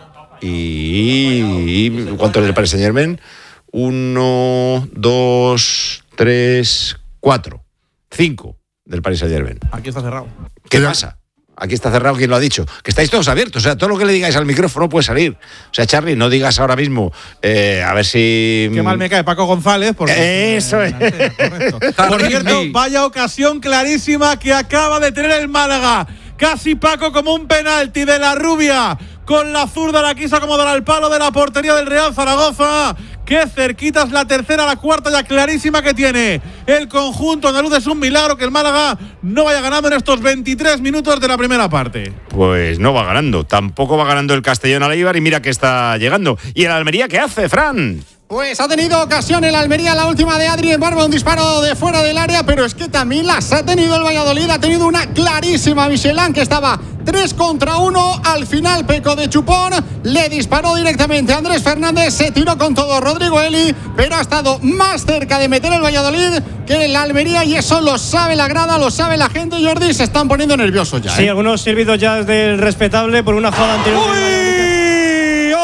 Y ¿cuánto es el Paris Saint-Germain? 1, 2, 3, 4. 5 del Paris Saint-Germain. Aquí está cerrado. ¿Qué pasa? Aquí está cerrado, ¿quién lo ha dicho? Que estáis todos abiertos, o sea, todo lo que le digáis al micrófono puede salir. O sea, Charlie, no digas ahora mismo, a ver si... Qué mal me cae Paco González. Porque eso es. Por cierto, vaya ocasión clarísima que acaba de tener el Málaga. Casi Paco como un penalti de la Rubia. Con la zurda la quiso acomodar al palo de la portería del Real Zaragoza. Qué cerquita es la tercera, la cuarta ya clarísima que tiene el conjunto andaluz. Es un milagro que el Málaga no vaya ganando en estos 23 minutos de la primera parte. Pues no va ganando. Tampoco va ganando el Castellón al Eibar y mira que está llegando. ¿Y el Almería qué hace, Fran? Pues ha tenido ocasión el Almería, la última de Adri en Barba, un disparo de fuera del área, pero es que también las ha tenido el Valladolid. Ha tenido una clarísima Michelán que estaba 3 contra 1, al final pecó de chupón, le disparó directamente a Andrés Fernández, se tiró con todo Rodrigo Eli, pero ha estado más cerca de meter el Valladolid que el Almería, y eso lo sabe la grada, lo sabe la gente. Jordi, se están poniendo nerviosos ya. Sí, algunos sirvidos ya del respetable por una jugada anterior.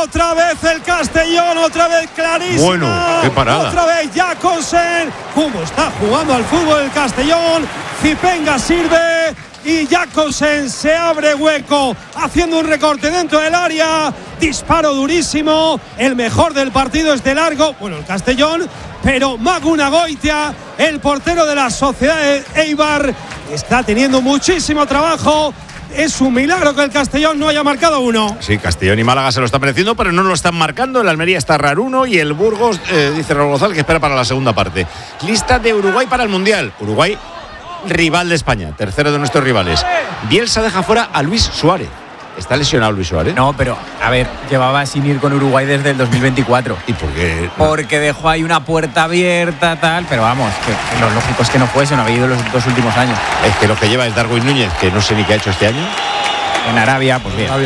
Otra vez el Castellón, otra vez clarísima. Bueno, qué parada. Otra vez Jakobsen. ¿Cómo está jugando al fútbol el Castellón? Zipenga sirve y Jakobsen se abre hueco haciendo un recorte dentro del área. Disparo durísimo. El mejor del partido es de largo. Bueno, el Castellón, pero Maguna Goitia, el portero de la Sociedad de Eibar, está teniendo muchísimo trabajo. Es un milagro que el Castellón no haya marcado uno. Sí, Castellón y Málaga se lo están mereciendo, pero no lo están marcando. El Almería está raruno y el Burgos, dice Raúl González, que espera para la segunda parte. Lista de Uruguay para el Mundial. Uruguay, rival de España, tercero de nuestros rivales. Bielsa deja fuera a Luis Suárez. ¿Está lesionado Luis Suárez? No, pero, a ver, llevaba sin ir con Uruguay desde el 2024. ¿Y por qué? Porque dejó ahí una puerta abierta, tal, pero vamos, que lo lógico es que no fuese, no había ido los 2 últimos años. Es que lo que lleva es Darwin Núñez, que no sé ni qué ha hecho este año. En Arabia, pues bien.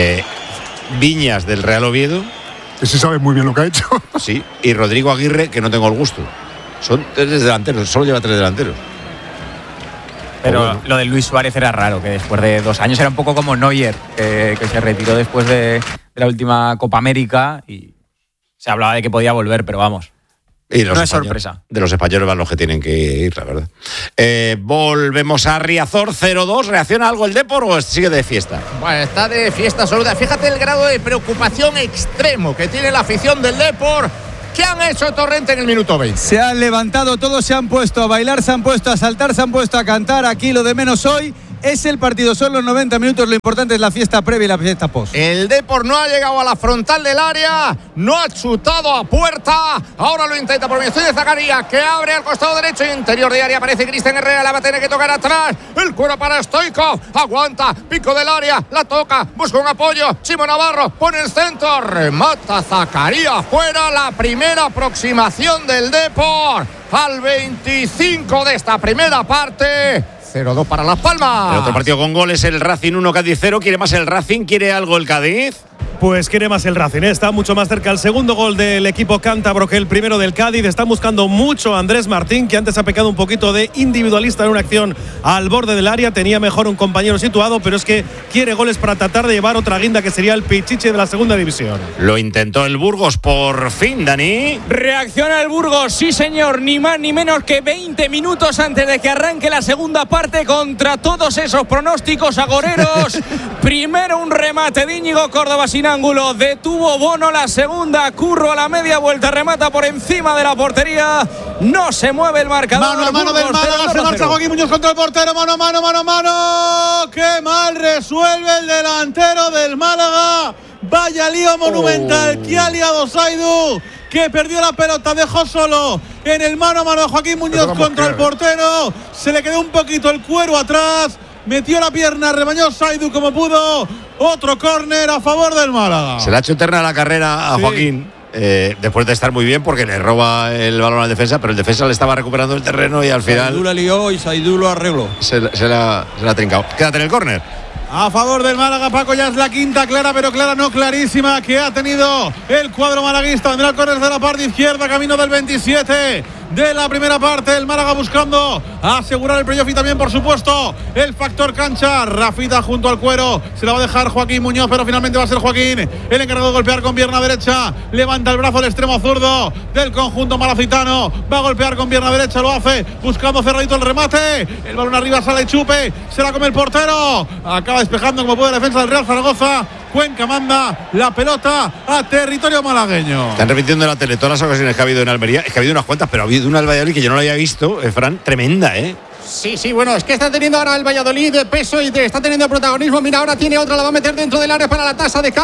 Viñas del Real Oviedo. Que sí sabe muy bien lo que ha hecho. Sí, y Rodrigo Aguirre, que no tengo el gusto. Son 3 delanteros, solo lleva 3 delanteros. Pero bueno, lo de Luis Suárez era raro, que después de 2 años era un poco como Neuer, que se retiró después de la última Copa América y se hablaba de que podía volver, pero vamos. Y no es sorpresa. De los españoles van los que tienen que ir, la verdad. Volvemos a Riazor 0-2. ¿Reacciona algo el Depor o sigue de fiesta? Bueno, está de fiesta absoluta. Fíjate el grado de preocupación extremo que tiene la afición del Depor. ¿Qué han hecho Torrente en el minuto 20? Se han levantado todos, se han puesto a bailar, se han puesto a saltar, se han puesto a cantar. Aquí lo de menos hoy es el partido, son los 90 minutos, lo importante es la fiesta previa y la fiesta post. El Depor no ha llegado a la frontal del área, no ha chutado a puerta, ahora lo intenta por mediación de Zakaria, que abre al costado derecho, interior de área, aparece Cristian Herrera, la va a tener que tocar atrás, el cuero para Stoichkov, aguanta, pico del área, la toca, busca un apoyo, Chimo Navarro, pone el centro, remata Zakaria, fuera la primera aproximación del Depor, al 25 de esta primera parte. 0-2 para Las Palmas. El otro partido con goles, el Racing 1, Cádiz 0. ¿Quiere más el Racing? ¿Quiere algo el Cádiz? Pues quiere más el Racing, está mucho más cerca el segundo gol del equipo cántabro que el primero del Cádiz. Están buscando mucho a Andrés Martín, que antes ha pecado un poquito de individualista en una acción al borde del área. Tenía mejor un compañero situado, pero es que quiere goles para tratar de llevar otra guinda, que sería el Pichichi de la segunda división. Lo intentó el Burgos por fin, Dani. Reacciona el Burgos, sí señor, ni más ni menos que 20 minutos antes de que arranque la segunda parte, contra todos esos pronósticos agoreros. Primero un remate de Íñigo Córdoba sin ángulo, detuvo Bono, la segunda, Curro a la media vuelta, remata por encima de la portería, no se mueve el marcador. Mano a mano del Málaga, se marcha Joaquín Muñoz contra el portero, mano a mano, mano a mano. Qué mal resuelve el delantero del Málaga. Vaya lío monumental que ha liado Saidu, que perdió la pelota, dejó solo en el mano a mano de Joaquín Muñoz contra el portero. Se le quedó un poquito el cuero atrás, metió la pierna, rebañó Saidu como pudo. Otro córner a favor del Málaga. Se le ha hecho eterna la carrera a Joaquín. Después de estar muy bien, porque le roba el balón al defensa, pero el defensa le estaba recuperando el terreno y al final Saidu la lió y Saidu lo arregló. Se la ha trincado. Quédate en el córner. A favor del Málaga, Paco, ya es la quinta clara, pero clara no clarísima, que ha tenido el cuadro malaguista. Vendrá el córner de la parte izquierda, camino del 27 de la primera parte. El Málaga buscando asegurar el playoff y también, por supuesto, el factor cancha. Rafita junto al cuero, se la va a dejar Joaquín Muñoz, pero finalmente va a ser Joaquín el encargado de golpear con pierna derecha. Levanta el brazo al extremo zurdo del conjunto malacitano, va a golpear con pierna derecha, lo hace buscando cerradito el remate. El balón arriba, sale Chupe, se la come el portero, acaba despejando como puede la defensa del Real Zaragoza. Cuenca manda la pelota a territorio malagueño. Están repitiendo en la tele todas las ocasiones que ha habido en Almería. Es que ha habido unas cuantas, pero ha habido una al Valladolid que yo no la había visto, Fran, tremenda, ¿eh? Sí, bueno, es que está teniendo ahora el Valladolid de peso y está teniendo protagonismo. Mira, ahora tiene otra, la va a meter dentro del área para la tasa de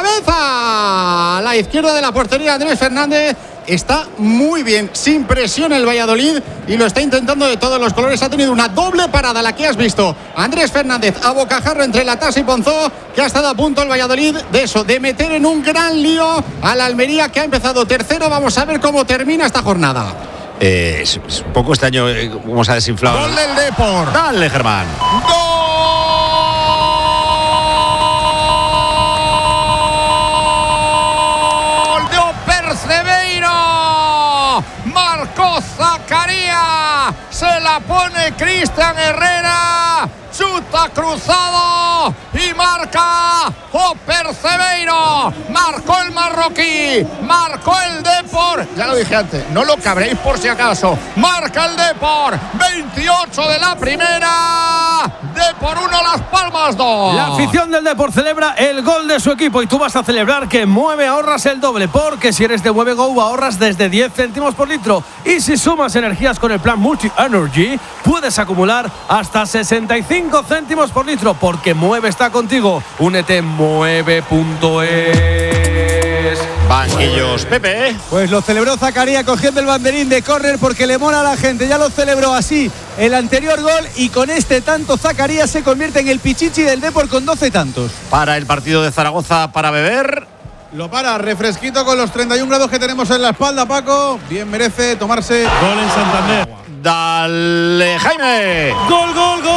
cabeza. A la izquierda de la portería, Andrés Fernández. Está muy bien, sin presión el Valladolid y lo está intentando de todos los colores. Ha tenido una doble parada, la que has visto. Andrés Fernández a bocajarro entre la tasa y Ponzó, que ha estado a punto el Valladolid de meter en un gran lío a la Almería, que ha empezado tercero. Vamos a ver cómo termina esta jornada. Es un poco este año cómo se ha desinflado. Gol del Depor. Dale, Germán. ¡Gol de Percebeiro! Marcó Zakaria. Se la pone Cristian Herrera. Chuta cruzado y marca Percebeiro, marcó el marroquí, marcó el Depor, ya lo dije antes, no lo cabréis por si acaso, marca el Depor, 28 de la primera, Depor 1, Las Palmas 2. La afición del Depor celebra el gol de su equipo y tú vas a celebrar que Mueve ahorras el doble, porque si eres de Mueve Go ahorras desde 10 céntimos por litro y si sumas energías con el plan Multi Energy puedes acumular hasta 65 céntimos por litro, porque Mueve está contigo. Únete en mueve.es. Banquillos, Pepe. Pues lo celebró Zakaria cogiendo el banderín de córner porque le mola a la gente. Ya lo celebró así el anterior gol y con este tanto Zakaria se convierte en el pichichi del Depor con 12 tantos. Para el partido de Zaragoza para beber. Lo para, refresquito con los 31 grados que tenemos en la espalda, Paco. Bien merece tomarse. Gol en Santander. Dale, Jaime. Gol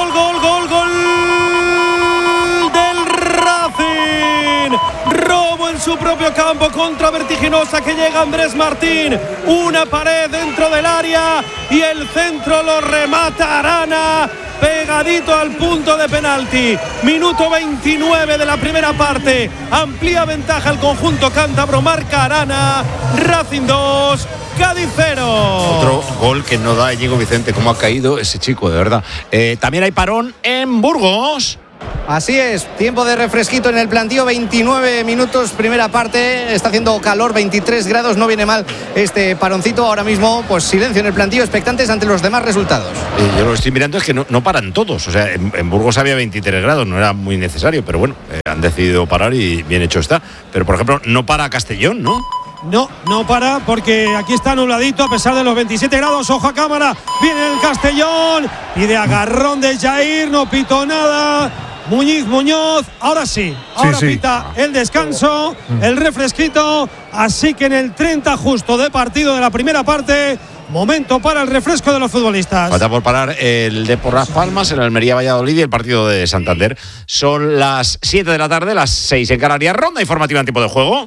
del Racing. Robo en su propio campo contra vertiginosa que llega Andrés Martín. Una pared dentro del área y el centro lo remata Arana. Pegadito al punto de penalti. Minuto 29 de la primera parte. Amplía ventaja el conjunto cántabro. Marca Arana. Racing 2, Cádiz 0. Otro gol que no da Íñigo Vicente. Cómo ha caído ese chico, de verdad. También hay parón en Burgos. Así es, tiempo de refresquito en el plantío, 29 minutos, primera parte, está haciendo calor, 23 grados, no viene mal este paroncito. Ahora mismo, pues silencio en el plantío, expectantes ante los demás resultados. Yo lo estoy mirando, es que no paran todos, o sea, en Burgos había 23 grados, no era muy necesario, pero bueno, han decidido parar y bien hecho está. Pero por ejemplo, no para Castellón, ¿no? No para, porque aquí está nubladito a pesar de los 27 grados. Ojo a cámara, viene el Castellón y de agarrón de Jair, no pitó nada. Muñoz, ahora sí, pita el descanso, el refresquito, así que en el 30 justo de partido de la primera parte, momento para el refresco de los futbolistas. Falta por parar el Depor Las Palmas, el Almería Valladolid y el partido de Santander. Son las 7 de la tarde, las 6 en Canarias. Ronda informativa en tiempo de juego.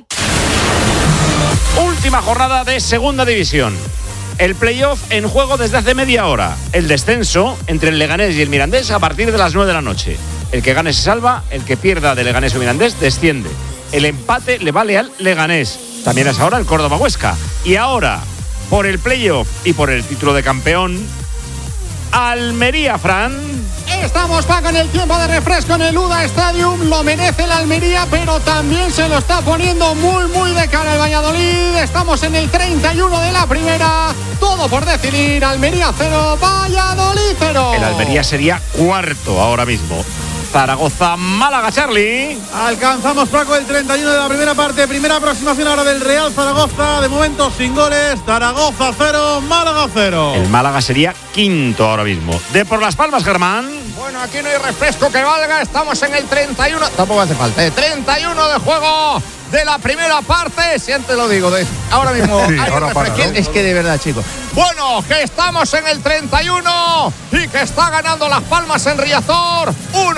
Última jornada de Segunda División. El playoff en juego desde hace media hora. El descenso entre el Leganés y el Mirandés a partir de las 9 de la noche. El que gane se salva, el que pierda de Leganés o Mirandés desciende. El empate le vale al Leganés. También es ahora el Córdoba Huesca. Y ahora, por el playoff y por el título de campeón, Almería, Fran. Estamos, Paco, en el tiempo de refresco en el UDA Stadium. Lo merece la Almería, pero también se lo está poniendo muy de cara el Valladolid. Estamos en el 31 de la primera. Todo por decidir. Almería 0, Valladolid 0. El Almería sería cuarto ahora mismo. Zaragoza, Málaga, Charlie. Alcanzamos, Paco, el 31 de la primera parte. Primera aproximación ahora del Real Zaragoza. De momento sin goles. Zaragoza 0, Málaga 0. El Málaga sería quinto ahora mismo. De por Las Palmas, Germán. Bueno, aquí no hay refresco que valga. Estamos en el 31. Tampoco hace falta. 31 de juego de la primera parte. Si antes lo digo, ahora mismo. Sí, ahora para, ¿no? Es que de verdad, chicos. Bueno, que estamos en el 31 y que está ganando Las Palmas en Riazor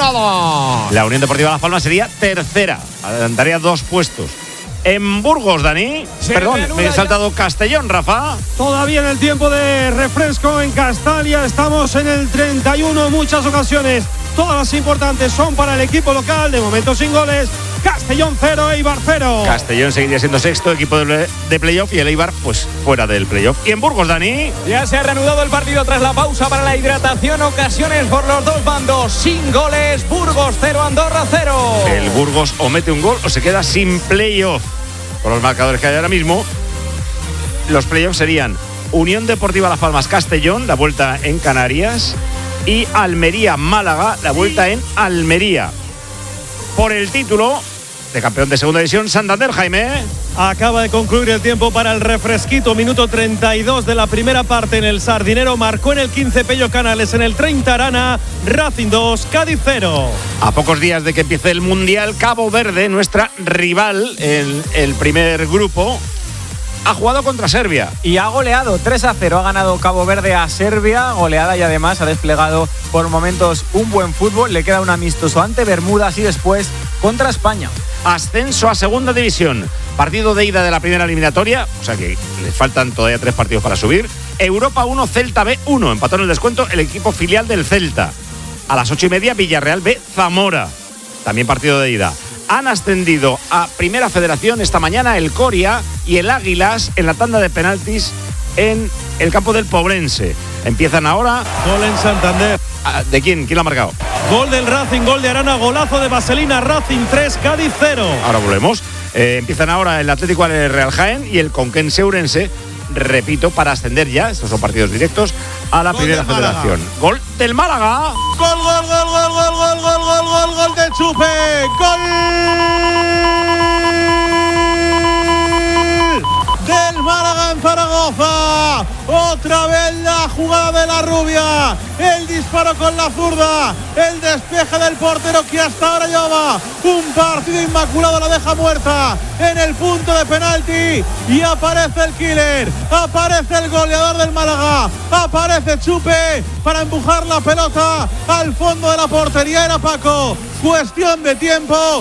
1-2. La Unión Deportiva Las Palmas sería tercera. Adelantaría 2 puestos. En Burgos, Dani. Perdón, me he saltado Castellón, Rafa. Todavía en el tiempo de refresco en Castalia. Estamos en el 31. Muchas ocasiones, todas las importantes son para el equipo local. De momento sin goles. Castellón 0, Eibar 0. Castellón seguiría siendo sexto, equipo de playoff, y el Eibar pues fuera del playoff. Y en Burgos, Dani. Ya se ha reanudado el partido tras la pausa para la hidratación. Ocasiones por los dos bandos. Sin goles. Burgos 0, Andorra 0. El Burgos o mete un gol o se queda sin playoff. Por los marcadores que hay ahora mismo, los playoffs serían Unión Deportiva Las Palmas, Castellón, la vuelta en Canarias, y Almería, Málaga, la vuelta en Almería. Por el título de campeón de segunda división, Santander, Jaime. Acaba de concluir el tiempo para el refresquito. Minuto 32 de la primera parte en el Sardinero. Marcó en el 15 Pello Canales, en el 30 Arana. Racing 2, Cádiz 0. A pocos días de que empiece el Mundial, Cabo Verde, nuestra rival en el primer grupo, ha jugado contra Serbia. Y ha goleado 3-0. Ha ganado Cabo Verde a Serbia. Goleada, y además ha desplegado por momentos un buen fútbol. Le queda un amistoso ante Bermudas y después contra España. Ascenso a segunda división. Partido de ida de la primera eliminatoria, o sea que les faltan todavía 3 partidos para subir. Europa 1, Celta B 1. Empató en el descuento el equipo filial del Celta. A las 8:30, Villarreal B, Zamora. también partido de ida. Han ascendido a Primera Federación esta mañana el Coria y el Águilas en la tanda de penaltis en el campo del Pobrense. Empiezan ahora. Gol en Santander. ¿De quién? ¿Quién lo ha marcado? Gol del Racing, gol de Arana, golazo de Vaselina. Racing 3, Cádiz 0. Ahora volvemos. Empiezan ahora el Atlético al Real Jaén y el Conquense Ourense, repito, para ascender ya, estos son partidos directos, a la Primera Federación. Gol del Málaga. Gol de Chupe. Gol del Málaga en Zaragoza. Otra vez la jugada de la rubia. El disparo con la zurda. El despeje del portero que hasta ahora lleva un partido inmaculado. La deja muerta en el punto de penalti. Y aparece el killer. Aparece el goleador del Málaga. Aparece Chupe para empujar la pelota al fondo de la portería. Era Paco. Cuestión de tiempo.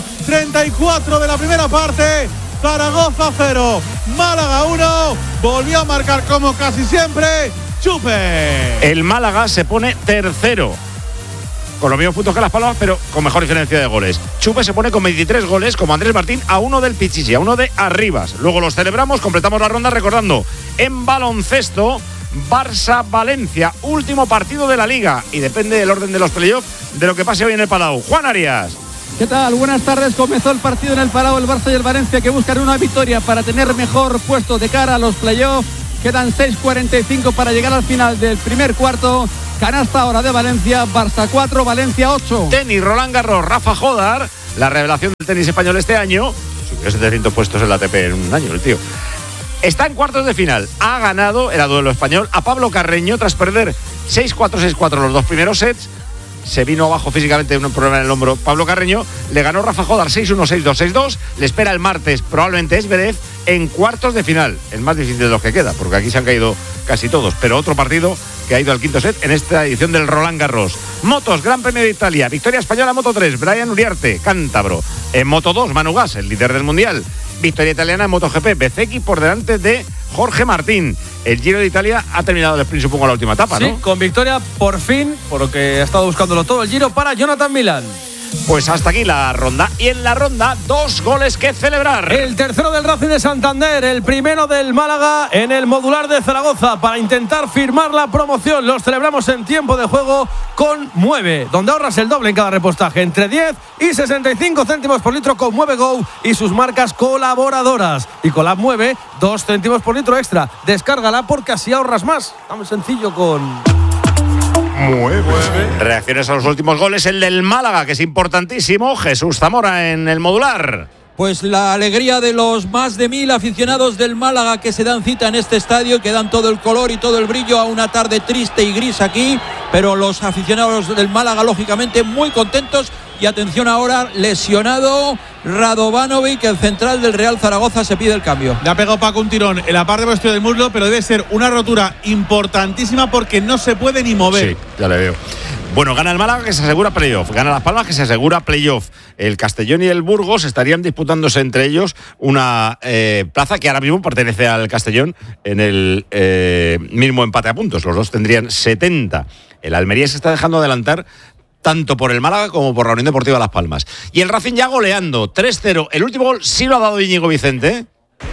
34 de la primera parte. Zaragoza 0, Málaga 1, volvió a marcar como casi siempre Chupe. El Málaga se pone tercero, con los mismos puntos que Las Palmas, pero con mejor diferencia de goles. Chupe se pone con 23 goles, como Andrés Martín, a uno del Pichichi, a uno de Arribas. Luego los celebramos, completamos la ronda recordando en baloncesto Barça-Valencia, último partido de la Liga, y depende del orden de los playoffs de lo que pase hoy en el Palau. Juan Arias. ¿Qué tal? Buenas tardes. Comenzó el partido en el Palau, el Barça y el Valencia, que buscan una victoria para tener mejor puesto de cara a los playoffs. Quedan 6:45 para llegar al final del primer cuarto. Canasta ahora de Valencia, Barça 4, Valencia 8. Tenis, Roland Garros, Rafa Jodar, la revelación del tenis español este año. Subió 700 puestos en la ATP en un año el tío. Está en cuartos de final. Ha ganado, era duelo español, a Pablo Carreño tras perder 6-4, 6-4 los dos primeros sets. Se vino abajo físicamente, un problema en el hombro. Pablo Carreño le ganó Rafa Jodar 6-1, 6-2, 6-2. Le espera el martes, probablemente Zverev, en cuartos de final. El más difícil de los que queda, porque aquí se han caído casi todos. Pero otro partido que ha ido al quinto set en esta edición del Roland Garros. Motos, Gran Premio de Italia, victoria española en Moto 3, Brian Uriarte, cántabro. En Moto 2, Manu Gas, el líder del Mundial. Victoria italiana en MotoGP, Bezzecchi por delante de Jorge Martín. El Giro de Italia ha terminado el sprint, supongo, la última etapa, ¿no? Sí, con victoria por fin, por lo que ha estado buscándolo todo el Giro, para Jonathan Milán. Pues hasta aquí la ronda. Y en la ronda, 2 goles que celebrar. El tercero del Racing de Santander, el primero del Málaga en el modular de Zaragoza para intentar firmar la promoción. Los celebramos en tiempo de juego con Mueve, donde ahorras el doble en cada repostaje, entre 10 y 65 céntimos por litro con Mueve Go y sus marcas colaboradoras. Y con la Mueve, 2 céntimos por litro extra. Descárgala porque así ahorras más. Tan sencillo con... Mueve. Reacciones a los últimos goles, el del Málaga, que es importantísimo. Jesús Zamora en el modular. Pues la alegría de los más de 1000 aficionados del Málaga que se dan cita en este estadio, que dan todo el color y todo el brillo a una tarde triste y gris aquí, pero los aficionados del Málaga lógicamente muy contentos. Y atención ahora, lesionado Radovanovic, el central del Real Zaragoza, se pide el cambio. Le ha pegado Paco un tirón en la parte posterior del muslo, pero debe ser una rotura importantísima porque no se puede ni mover. Sí, ya le veo. Bueno, gana el Málaga, que se asegura playoff. Gana Las Palmas, que se asegura playoff. El Castellón y el Burgos estarían disputándose entre ellos una plaza que ahora mismo pertenece al Castellón en el mismo empate a puntos. Los dos tendrían 70. El Almería se está dejando adelantar tanto por el Málaga como por la Unión Deportiva Las Palmas. Y el Racing ya goleando, 3-0. El último gol sí lo ha dado Íñigo Vicente.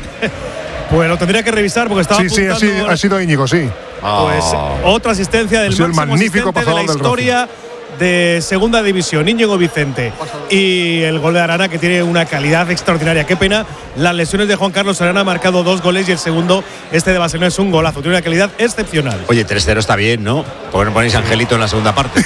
Pues lo tendría que revisar porque estaba apuntando. Sí, ha sido Íñigo, sí. Pues otra asistencia del máximo magnífico asistente de la historia de Segunda División, Íñigo Vicente. Y el gol de Arana, que tiene una calidad extraordinaria. Qué pena las lesiones de Juan Carlos Arana. Ha marcado 2 goles y el segundo, de Barcelona, es un golazo. Tiene una calidad excepcional. Oye, 3-0 está bien, ¿no? ¿Por qué no ponéis Angelito en la segunda parte?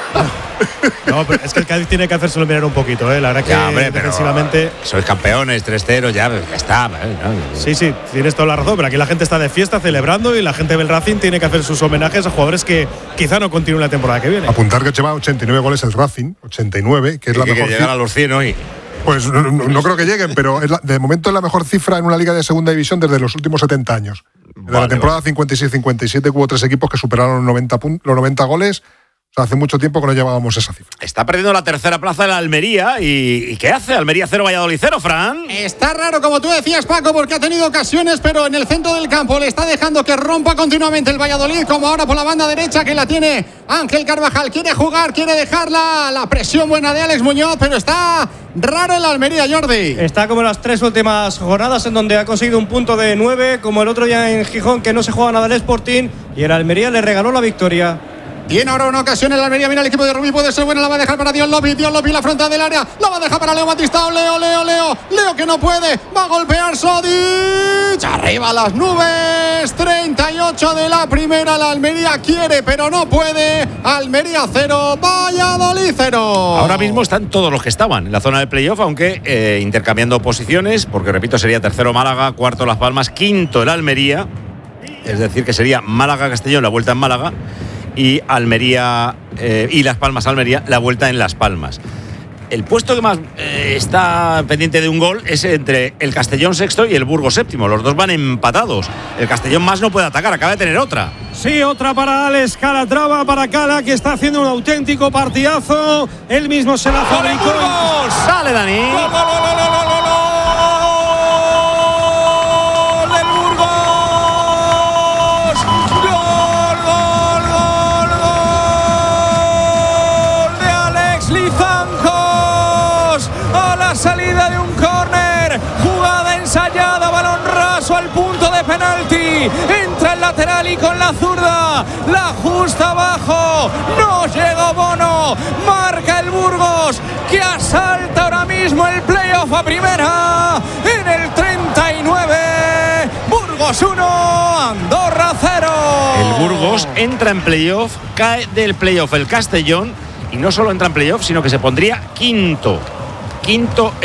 No, pero es que el Cádiz tiene que hacérselo mirar un poquito, ¿eh? La verdad que ya, hombre, defensivamente. Sois campeones, 3-0, ya está. Sí, tienes toda la razón, pero aquí la gente está de fiesta celebrando y la gente del Racing tiene que hacer sus homenajes a jugadores que quizá no continúen la temporada que viene. Apuntar que lleva 89 goles el Racing, 89, que es la mejor. Que llegar a los 100 hoy. Pues no creo que lleguen, pero de momento es la mejor cifra en una liga de segunda división desde los últimos 70 años. De la temporada 56-57 hubo 3 equipos que superaron los 90 goles. O sea, hace mucho tiempo que no llevábamos esa cifra. Está perdiendo la tercera plaza de la Almería. ¿Y qué hace? Almería 0, Valladolid 0, Fran. Está raro, como tú decías, Paco, porque ha tenido ocasiones, pero en el centro del campo le está dejando que rompa continuamente el Valladolid, como ahora por la banda derecha que la tiene Ángel Carvajal. Quiere jugar, quiere dejarla, la presión buena de Alex Muñoz, pero está raro en la Almería, Jordi. Está como las 3 últimas jornadas en donde ha conseguido un punto de 9, como el otro día en Gijón, que no se juega nada el Sporting, y el Almería le regaló la victoria. Tiene ahora una ocasión en la Almería. Mira el equipo de Rubí, puede ser buena. La va a dejar para Dion Lopez la frontal del área. La va a dejar para Leo Batistao. Leo que no puede. Va a golpear Sodic. Arriba las nubes. 38 de la primera. La Almería quiere, pero no puede. Almería 0, Valladolid 0. Ahora mismo están todos los que estaban en la zona de playoff, aunque intercambiando posiciones, porque repito, sería tercero Málaga, cuarto Las Palmas, quinto el Almería. Es decir, que sería Málaga-Castellón, la vuelta en Málaga. Y Almería y Las Palmas Almería, la vuelta en Las Palmas. El puesto que más está pendiente de un gol es entre el Castellón sexto y el Burgos séptimo. Los dos van empatados. El Castellón más no puede atacar, acaba de tener otra. Sí, otra para Alex Calatrava, para Cala, que está haciendo un auténtico partidazo. Él mismo se la fabricó. ¡Sale, Dani! Salida de un córner, jugada ensayada, balón raso al punto de penalti, entra el lateral y con la zurda la ajusta abajo, no llegó Bono, marca el Burgos que asalta ahora mismo el playoff a primera en el 39, Burgos 1, Andorra 0. El Burgos entra en playoff, cae del playoff el Castellón y no solo entra en playoff, sino que se pondría quinto